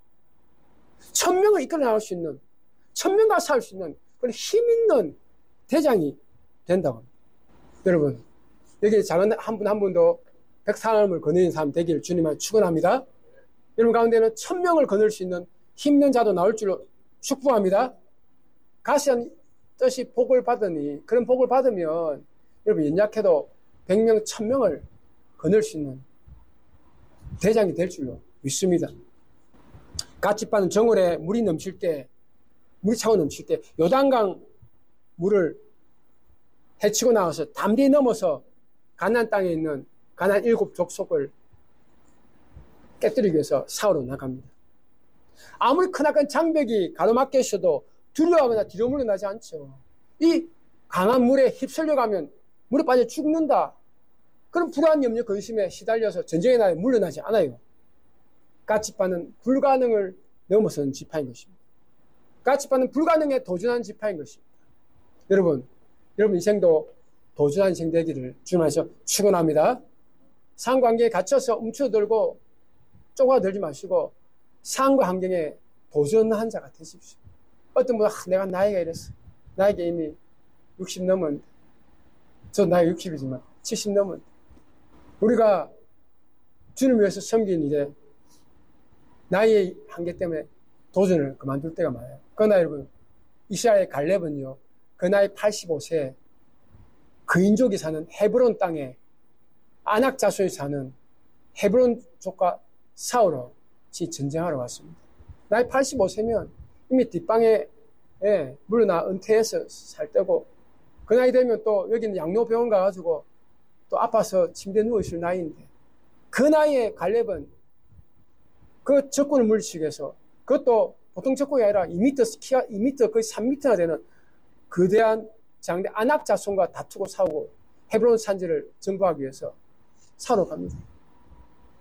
천 명을 이끌어 나갈 수 있는, 천 명과 싸울 수 있는 그런 힘있는 대장이 된다고 합니다. 여러분, 여기 작은 한 분 한 분도 백 사람을 거느리는 사람 되기를 주님을 축원합니다. 여러분 가운데는 천 명을 거늘 수 있는 힘있는 자도 나올 줄로 축복합니다. 가시한 뜻이 복을 받으니, 그런 복을 받으면 여러분 연약해도 백 명, 천 명을 거늘 수 있는 대장이 될 줄로 믿습니다. 갓지파는 정월에 물이 넘칠 때, 물이 차고 넘칠 때 요단강 물을 헤치고 나와서 담대히 넘어서 가나안 땅에 있는 가나안 일곱 족속을 깨뜨리기 위해서 싸우러 나갑니다. 아무리 크나큰 장벽이 가로막혀 있어도 두려워하거나 뒤로 물러나지 않죠. 이 강한 물에 휩쓸려가면 물에 빠져 죽는다. 그런 불안, 염려, 근심에 시달려서 전쟁의 날에 물러나지 않아요. 갓지파는 불가능을 넘어서는 지파인 것입니다. 갓지파는 불가능에 도전하는 지파인 것입니다. 여러분, 여러분 인생도 도전하는 인생 되기를 주님께서 축원합니다. 상관계에 갇혀서 움츠러들고 쪼그라들지 마시고 상과 환경에 도전한 자가 되십시오. 어떤 분은 아, 내가 나이가 이랬어. 나에게 이미 육십 넘었는데, 저 나이 육십이지만 칠십 넘었는데, 우리가 주님을 위해서 섬기는 일에 나이의 한계 때문에 도전을 그만둘 때가 많아요. 그러나 여러분, 이스라엘 갈렙은요, 그 나이 팔십오 세에 그인족이 사는 헤브론 땅에 아낙 자손이 사는 헤브론 족과 싸우러 전쟁하러 왔습니다. 나이 팔십오 세면 이미 뒷방에 예, 물러나 은퇴해서 살 때고, 그 나이 되면 또 여기는 양로병원 가가지고 또 아파서 침대에 누워있을 나이인데, 그 나이에 갈렙은 그 적군을 물리치기 위해서, 그것도 보통 적군이 아니라 이 미터, 키가 이 미터, 거의 삼 미터나 되는 거대한 장대 아낙 자손과 다투고 싸우고 헤브론 산지를 정복하기 위해서 싸우러 갑니다.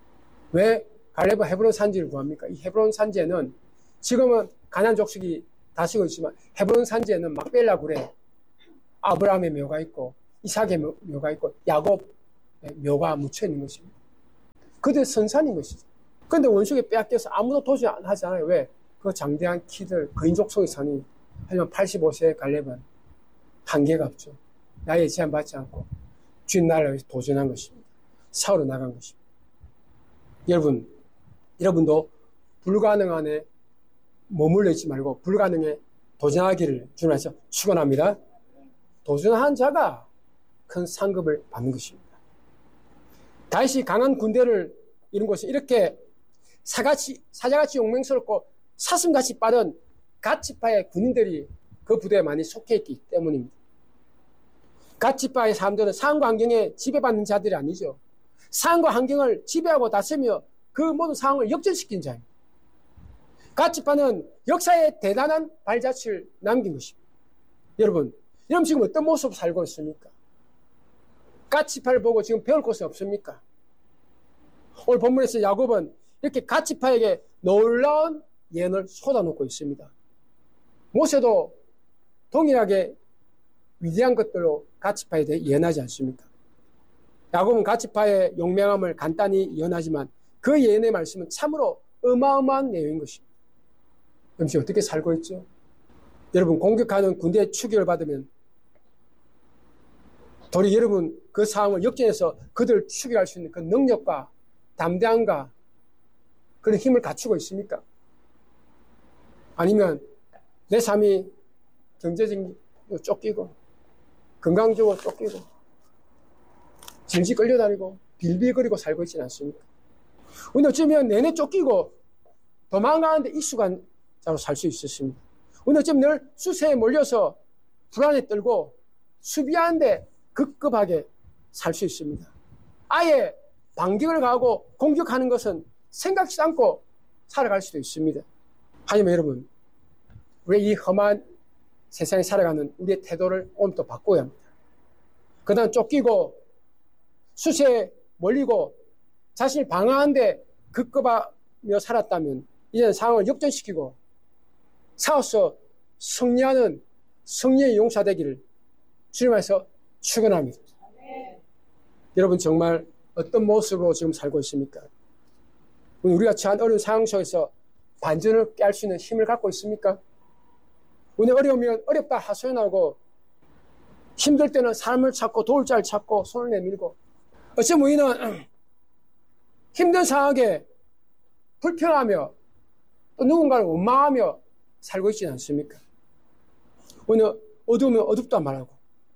왜 갈렙은 헤브론 산지를 구합니까? 이 헤브론 산지에는 지금은 가나안 족속이 다시고 있지만 헤브론 산지에는 막벨라 굴에 아브라함의 묘가 있고 이삭의 묘가 있고 야곱의 묘가 묻혀 있는 것입니다. 그들 선산인 것이죠. 그런데 원수에게 빼앗겨서 아무도 도전하지 않아요. 왜? 그 장대한 키들 거인족 속에 사니 하지만 팔십오 세의 갈렙은 한계가 없죠. 나의 제한받지 않고 주인 나라를 위해서 도전한 것입니다. 싸우러 나간 것입니다. 여러분, 여러분도 불가능한에 머물러 있지 말고 불가능에 도전하기를 주님께서 축원합니다. 도전한 자가 큰 상급을 받는 것입니다. 다윗이 강한 군대를 이룬 것은 이렇게 사같이, 사자같이 용맹스럽고 사슴같이 빠른 갓지파의 군인들이 그 부대에 많이 속해 있기 때문입니다. 갓지파의 사람들은 상황과 환경에 지배받는 자들이 아니죠. 상황과 환경을 지배하고 다스리며 그 모든 상황을 역전시킨 자입니다. 갓지파는 역사에 대단한 발자취를 남긴 것입니다. 여러분, 여러분 지금 어떤 모습으로 살고 있습니까? 갓지파를 보고 지금 배울 것이 없습니까? 오늘 본문에서 야곱은 이렇게 갓지파에게 놀라운 예언을 쏟아놓고 있습니다. 모세도 동일하게 위대한 것들로 갓지파에 대해 예언하지 않습니까? 야곱은 갓지파의 용맹함을 간단히 예언하지만 그 예언의 말씀은 참으로 어마어마한 내용인 것입니다. 그럼 지금 어떻게 살고 있죠? 여러분, 공격하는 군대의 추격을 받으면 도리 여러분 그 상황을 역전해서 그들을 추격할 수 있는 그 능력과 담대함과 그런 힘을 갖추고 있습니까? 아니면 내 삶이 경제적으로 쫓기고 건강적으로 쫓기고 질질 끌려다니고 빌빌거리고 살고 있지는 않습니까? 우리는 어쩌면 내내 쫓기고 도망가는데 익숙한 자로 살 수 있었습니다. 우리는 어쩌면 늘 수세에 몰려서 불안에 떨고 수비하는데 급급하게 살 수 있습니다. 아예 반격을 가하고 공격하는 것은 생각지 않고 살아갈 수도 있습니다. 하지만 여러분, 우리 이 험한 세상에 살아가는 우리의 태도를 오늘부터 바꿔야 합니다. 그다음 쫓기고 수세에 몰리고 자신을 방어하는데 급급하며 살았다면 이제는 상황을 역전시키고 싸워서 승리하는 승리의 용사 되기를 주님께서 축원합니다. 네. 여러분 정말 어떤 모습으로 지금 살고 있습니까? 우리가 처한 어려운 상황 속에서 반전을 깨할 수 있는 힘을 갖고 있습니까? 오늘 어려우면 어렵다 하소연하고 힘들 때는 사람을 찾고 도울 자를 찾고 손을 내밀고 어쩌면 우리는 힘든 상황에 불평하며 또 누군가를 원망하며 살고 있지 않습니까? 오늘 어두우면 어둡다 말하고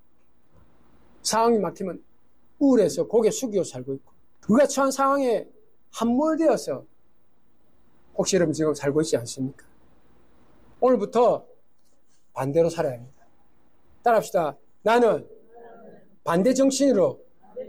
상황이 막히면 우울해서 고개 숙이고 살고 있고 우리가 처한 상황에 함몰되어서 혹시 여러분 지금 살고 있지 않습니까? 오늘부터 반대로 살아야 합니다. 따라합시다. 나는 반대 정신으로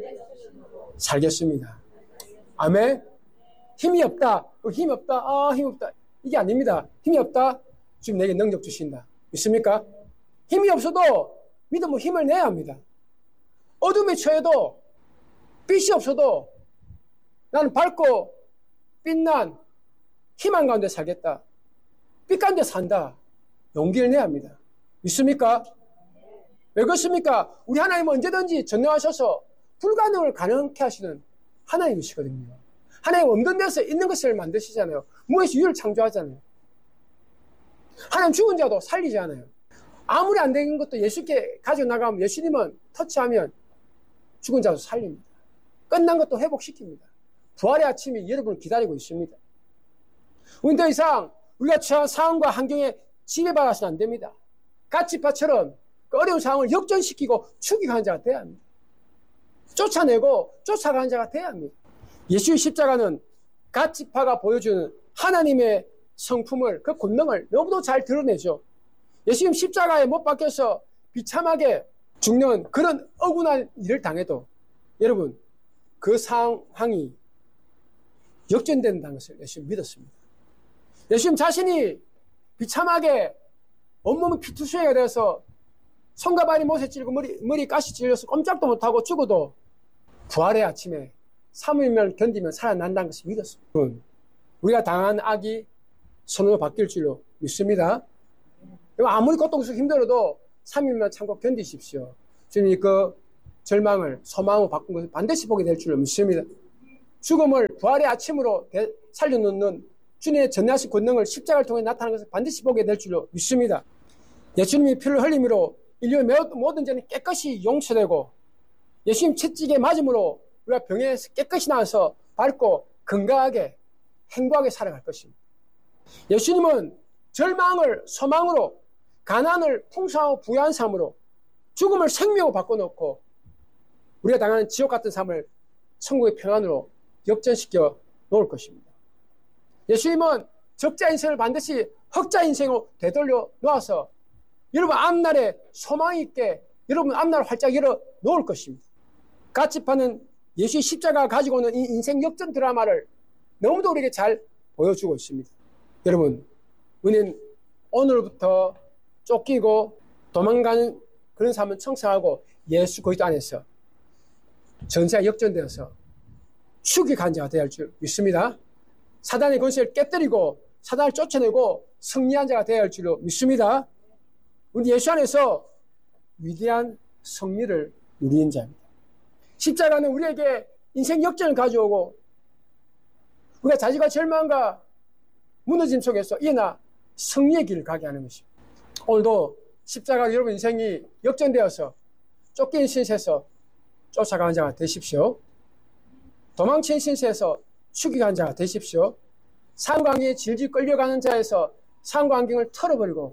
살겠습니다. 아멘. 힘이 없다. 힘이 없다. 아, 힘이 없다. 이게 아닙니다. 힘이 없다. 지금 내게 능력 주신다. 믿습니까? 힘이 없어도 믿음으로 힘을 내야 합니다. 어둠에 처해도 빛이 없어도 나는 밝고 빛난 희망 가운데 살겠다. 빛 가운데 산다. 용기를 내야 합니다. 믿습니까? 왜 그렇습니까? 우리 하나님은 언제든지 전능하셔서 불가능을 가능케 하시는 하나님이시거든요. 하나님 없는 데서 있는 것을 만드시잖아요. 무엇이 유를 창조하잖아요. 하나님 죽은 자도 살리잖아요. 아무리 안 되는 것도 예수께 가지고 나가면 예수님은 터치하면 죽은 자도 살립니다. 끝난 것도 회복시킵니다. 부활의 아침이 여러분을 기다리고 있습니다. 우리는 더 이상 우리가 처한 상황과 환경에 지배받아서는 안 됩니다. 갓지파처럼 그 어려운 상황을 역전시키고 추격하는 자가 돼야 합니다. 쫓아내고 쫓아가는 자가 돼야 합니다. 예수의 십자가는 갓지파가 보여주는 하나님의 성품을, 그 권능을 너무도 잘 드러내죠. 예수님 십자가에 못 박혀서 비참하게 죽는 그런 억울한 일을 당해도 여러분 그 상황이 역전된다는 것을 예수님 믿었습니다. 예수님 자신이 비참하게 온몸이 피투성이가 되어서 손과 발이 못에 찔리고 머리, 머리 가시 찔려서 꼼짝도 못하고 죽어도 부활의 아침에 삼 일을 견디면 살아난다는 것을 믿었습니다. 우리가 당한 악이 손으로 바뀔 줄로 믿습니다. 아무리 고통스럽고 힘들어도 삼 일만 참고 견디십시오. 주님이 그 절망을 소망으로 바꾼 것을 반드시 보게 될 줄로 믿습니다. 죽음을 부활의 아침으로 살려놓는 주님의 전능하신 권능을 십자가를 통해 나타나는 것을 반드시 보게 될 줄로 믿습니다. 예수님이 피를 흘림으로 인류의 모든 죄는 깨끗이 용서되고 예수님 채찍에 맞음으로 우리가 병에서 깨끗이 나와서 밝고 건강하게 행복하게 살아갈 것입니다. 예수님은 절망을 소망으로 가난을 풍성하고 부유한 삶으로 죽음을 생명으로 바꿔놓고 우리가 당하는 지옥 같은 삶을 천국의 평안으로 역전시켜 놓을 것입니다. 예수님은 적자 인생을 반드시 흑자 인생으로 되돌려 놓아서 여러분 앞날에 소망 있게 여러분 앞날을 활짝 열어 놓을 것입니다. 가치파는 예수의 십자가가 가지고 오는 이 인생 역전 드라마를 너무도 우리에게 잘 보여주고 있습니다. 여러분, 우리는 오늘부터 쫓기고 도망가는 그런 삶을 청산하고 예수 그리스도 안에서 전세가 역전되어서 축이 간자가 되어야 할 줄 믿습니다. 사단의 권세를 깨뜨리고 사단을 쫓아내고 승리한 자가 되어야 할 줄로 믿습니다. 우리 예수 안에서 위대한 승리를 누리는 자입니다. 십자가는 우리에게 인생 역전을 가져오고 우리가 자질과 절망과 무너짐 속에서 일어나 승리의 길을 가게 하는 것입니다. 오늘도 십자가 여러분 인생이 역전되어서 쫓기는 신세에서 쫓아가는 자가 되십시오. 도망치는 신세에서 추격하는 자가 되십시오. 상관계에 질질 끌려가는 자에서 상관경을 털어버리고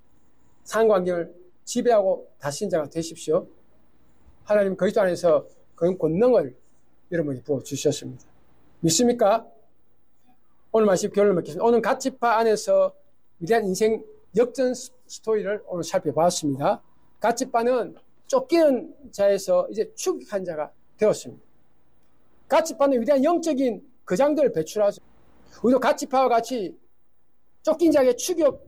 상관경을 지배하고 다스린 자가 되십시오. 하나님 그리스도 안에서 그런 권능을 여러분에게 부어주셨습니다. 믿습니까? 오늘 말씀 결론을 맺겠습니다. 오늘 가치파 안에서 위대한 인생 역전 스토리를 오늘 살펴봤습니다. 가치파는 쫓기는 자에서 이제 추격한 자가 되었습니다. 가치파는 위대한 영적인 거장들을 배출하죠. 우리도 가치파와 같이 쫓긴 자에게 추격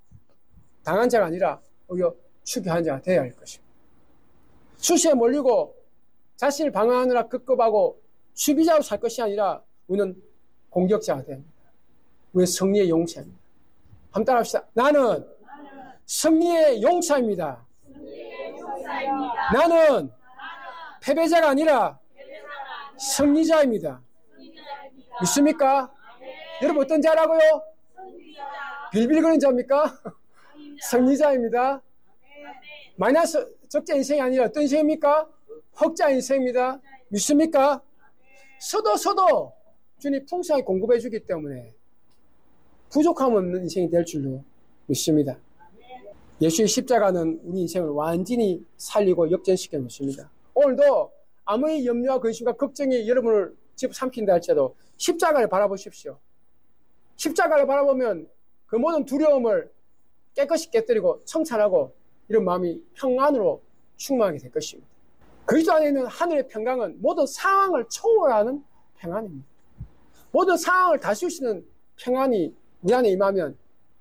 당한 자가 아니라 오히려 추격한 자가 되어야 할 것입니다. 수시에 몰리고 자신을 방어하느라 급급하고 수비자로 살 것이 아니라 우리는 공격자가 됩니다. 우리는 승리의 용차입니다. 한번 따라합시다. 나는 승리의 용차입니다. 나는 패배자가 아니라 승리자입니다. 믿습니까? 여러분 어떤 자라고요? 빌빌거리는 자입니까? 승리자입니다. 마이너스 적자 인생이 아니라 어떤 인생입니까? 흑자 인생입니다. 믿습니까? 서도 서도 주님 풍성하게 공급해 주기 때문에 부족함 없는 인생이 될 줄로 믿습니다. 예수의 십자가는 우리 인생을 완전히 살리고 역전시켜 놓습니다. 오늘도 아무리 염려와 근심과 걱정이 여러분을 집어삼킨다 할지라도 십자가를 바라보십시오. 십자가를 바라보면 그 모든 두려움을 깨끗이 깨뜨리고 청산하고 이런 마음이 평안으로 충만하게 될 것입니다. 그리스도 안에 있는 하늘의 평강은 모든 상황을 초월하는 평안입니다. 모든 상황을 다스릴 수 있는 평안이 우리 안에 임하면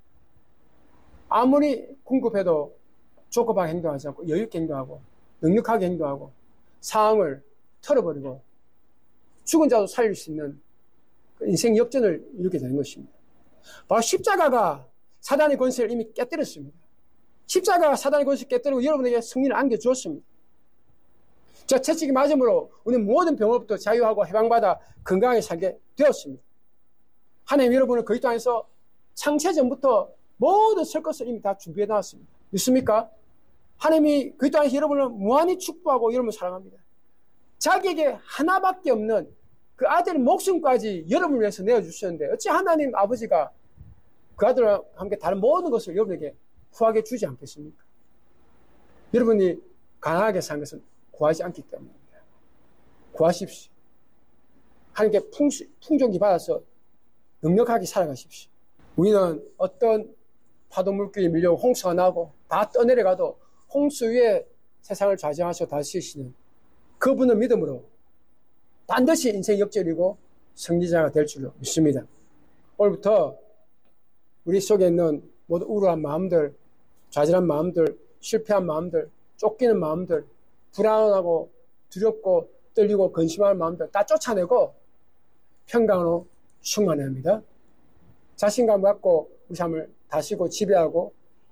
아무리 궁급해도 조급하게 행동하지 않고 여유있게 행동하고 넉넉하게 행동하고 상황을 털어버리고 죽은 자도 살릴 수 있는 인생 역전을 이루게 되는 것입니다. 바로 십자가가 사단의 권세를 이미 깨뜨렸습니다. 십자가가 사단의 권세를 깨뜨리고 여러분에게 승리를 안겨주었습니다. 저 채찍이 맞음으로 우리는 모든 병으로부터 자유하고 해방받아 건강하게 살게 되었습니다. 하나님 여러분을 그리스도 안에서 창세 전부터 모든 설 것을 이미 다 준비해 놨습니다. 믿습니까? 하나님이 그리스도 안에서 여러분을 무한히 축복하고 여러분을 사랑합니다. 자기에게 하나밖에 없는 그 아들의 목숨까지 여러분을 위해서 내어주셨는데 어찌 하나님 아버지가 그 아들과 함께 다른 모든 것을 여러분에게 후하게 주지 않겠습니까? 여러분이 가난하게 사는 것은 구하지 않기 때문입니다. 구하십시오. 하나님께 풍, 풍족히 받아서 넉넉하게 살아가십시오. 우리는 어떤 파도 물결이 밀려 홍수가 나고 다 떠내려가도 홍수 위에 세상을 좌정하셔 다스리시는 그분의 믿음으로 반드시 인생 역전이고 승리자가 될 줄로 믿습니다. 오늘부터 우리 속에 있는 모든 우울한 마음들, 좌절한 마음들, 실패한 마음들, 쫓기는 마음들, 불안하고 두렵고 떨리고 근심하는 마음들 다 쫓아내고 평강으로 충만해야 합니다. 자신감 갖고 우리 삶을 다스리고 지배하고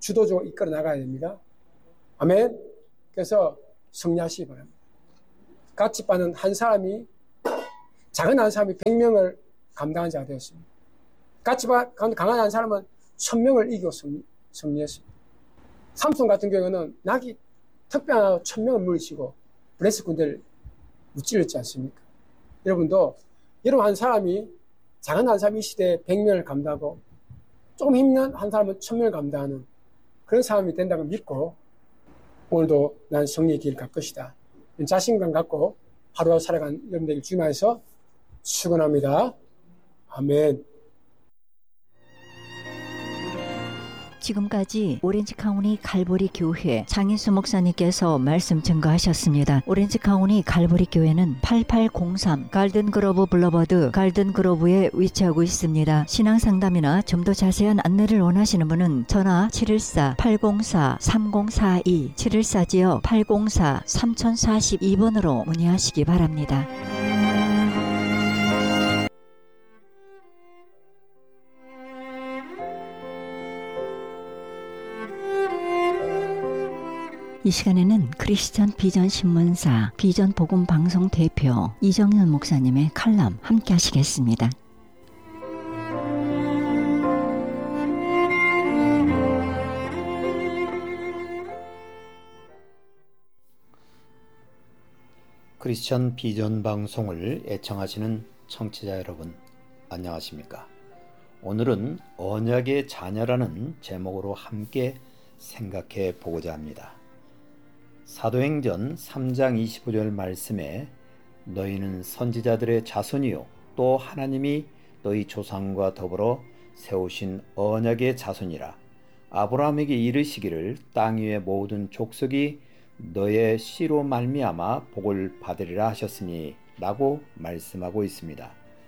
주도적으로 이끌어 나가야 됩니다. 아멘. 그래서 승리하시기 바랍니다. 같이 빠는 한 사람이 작은 한 사람이 백 명을 감당한 자가 되었습니다. 같이 강한 한 사람은 천 명을 이기고 승리, 승리했습니다. 삼손 같은 경우는 낙이 특별한 천 명을 물리치고 블레셋 군대를 무찌르지 않습니까? 여러분도 여러분 한 사람이 작은 한 사람이 이 시대에 백 명을 감당하고 조금 힘든 한 사람은 천 명을 감당하는 그런 사람이 된다고 믿고 오늘도 난 승리의 길을 갈 것이다. 자신감 갖고 하루하루 살아간 여러분들에게 주님께서 축원합니다. 아멘. 지금까지 오렌지 카운티 갈보리 교회 장인수 목사님께서 말씀 증거하셨습니다. 오렌지 카운티 갈보리 교회는 팔팔공삼 갈든그로브 블러버드 갈든그로브에 위치하고 있습니다. 신앙 상담이나 좀 더 자세한 안내를 원하시는 분은 전화 칠일사 팔공사 삼공사이 칠일사지요 팔공사 삼공사이 번으로 문의하시기 바랍니다. 이 시간에는 크리스천 비전 신문사 비전 복음 방송 대표 이정현 목사님의 칼럼 함께 하시겠습니다. 크리스천 비전 방송을 애청하시는 청취자 여러분, 안녕하십니까? 오늘은 언약의 자녀라는 제목으로 함께 생각해 보고자 합니다. 사도행전 삼 장 이십오 절 말씀에 너희는 선지자들의 자손이요 또 하나님이 너희 조상과 더불어 세우신 언약의 자손이라. 아브라함에게 이르시기를 땅 위의 모든 족속이 너의 씨로 말미암아 복을 받으리라 하셨으니 라고 말씀하고 있습니다.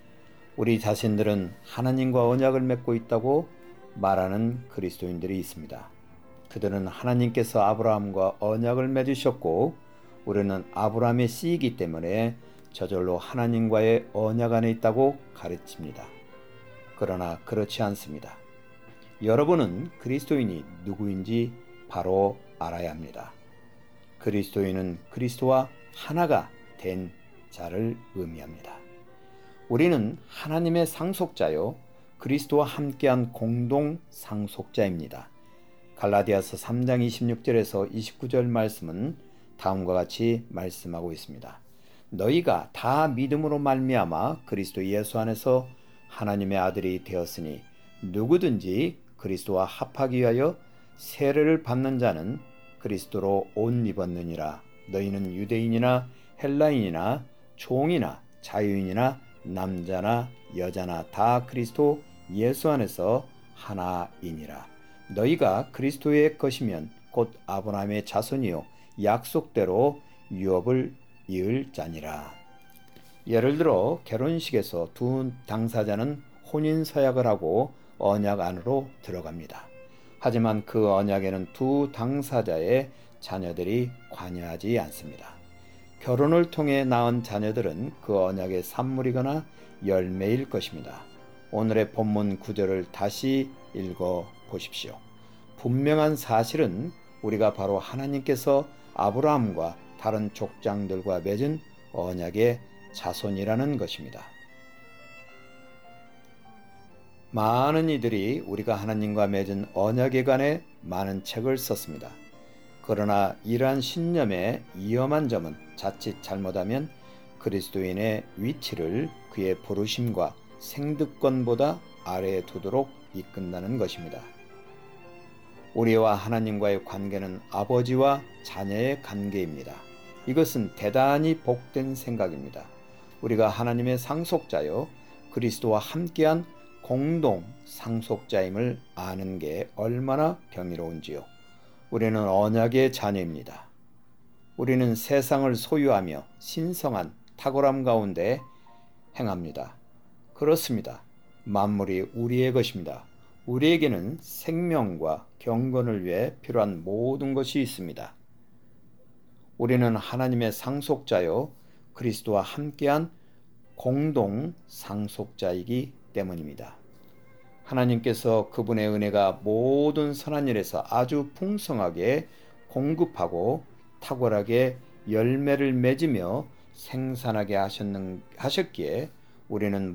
우리 자신들은 하나님과 언약을 맺고 있다고 말하는 그리스도인들이 있습니다. 그들은 하나님께서 아브라함과 언약을 맺으셨고 우리는 아브라함의 씨이기 때문에 저절로 하나님과의 언약 안에 있다고 가르칩니다. 그러나 그렇지 않습니다. 여러분은 그리스도인이 누구인지 바로 알아야 합니다. 그리스도인은 그리스도와 하나가 된 자를 의미합니다. 우리는 하나님의 상속자요 그리스도와 함께한 공동 상속자입니다. 갈라디아서 삼 장 이십육 절에서 이십구 절 말씀은 다음과 같이 말씀하고 있습니다. 너희가 다 믿음으로 말미암아 그리스도 예수 안에서 하나님의 아들이 되었으니 누구든지 그리스도와 합하기 위하여 세례를 받는 자는 그리스도로 옷 입었느니라. 너희는 유대인이나 헬라인이나 종이나 자유인이나 남자나 여자나 다 그리스도 예수 안에서 하나이니라. 너희가 그리스도의 것이면 곧 아브라함의 자손이요 약속대로 유업을 이을 자니라. 예를 들어 결혼식에서 두 당사자는 혼인 서약을 하고 언약 안으로 들어갑니다. 하지만 그 언약에는 두 당사자의 자녀들이 관여하지 않습니다. 결혼을 통해 낳은 자녀들은 그 언약의 산물이거나 열매일 것입니다. 오늘의 본문 구절을 다시 읽어 보십시오. 분명한 사실은 우리가 바로 하나님께서 아브라함과 다른 족장들과 맺은 언약의 자손이라는 것입니다. 많은 이들이 우리가 하나님과 맺은 언약에 관해 많은 책을 썼습니다. 그러나 이러한 신념의 위험한 점은 자칫 잘못하면 그리스도인의 위치를 그의 부르심과 생득권보다 아래에 두도록 이끈다는 것입니다. 우리와 하나님과의 관계는 아버지와 자녀의 관계입니다. 이것은 대단히 복된 생각입니다. 우리가 하나님의 상속자요 그리스도와 함께한 공동 상속자임을 아는 게 얼마나 경이로운지요. 우리는 언약의 자녀입니다. 우리는 세상을 소유하며 신성한 탁월함 가운데 행합니다. 그렇습니다. 만물이 우리의 것입니다. 우리에게는 생명과 경건을 위해 필요한 모든 것이 있습니다. 우리는 하나님의 상속자요 그리스도와 함께한 공동 상속자이기 때문입니다. 하나님께서 그분의 은혜가 모든 선한 일에서 아주 풍성하게 공급하고 탁월하게 열매를 맺으며 생산하게 하셨는, 하셨기에 우리는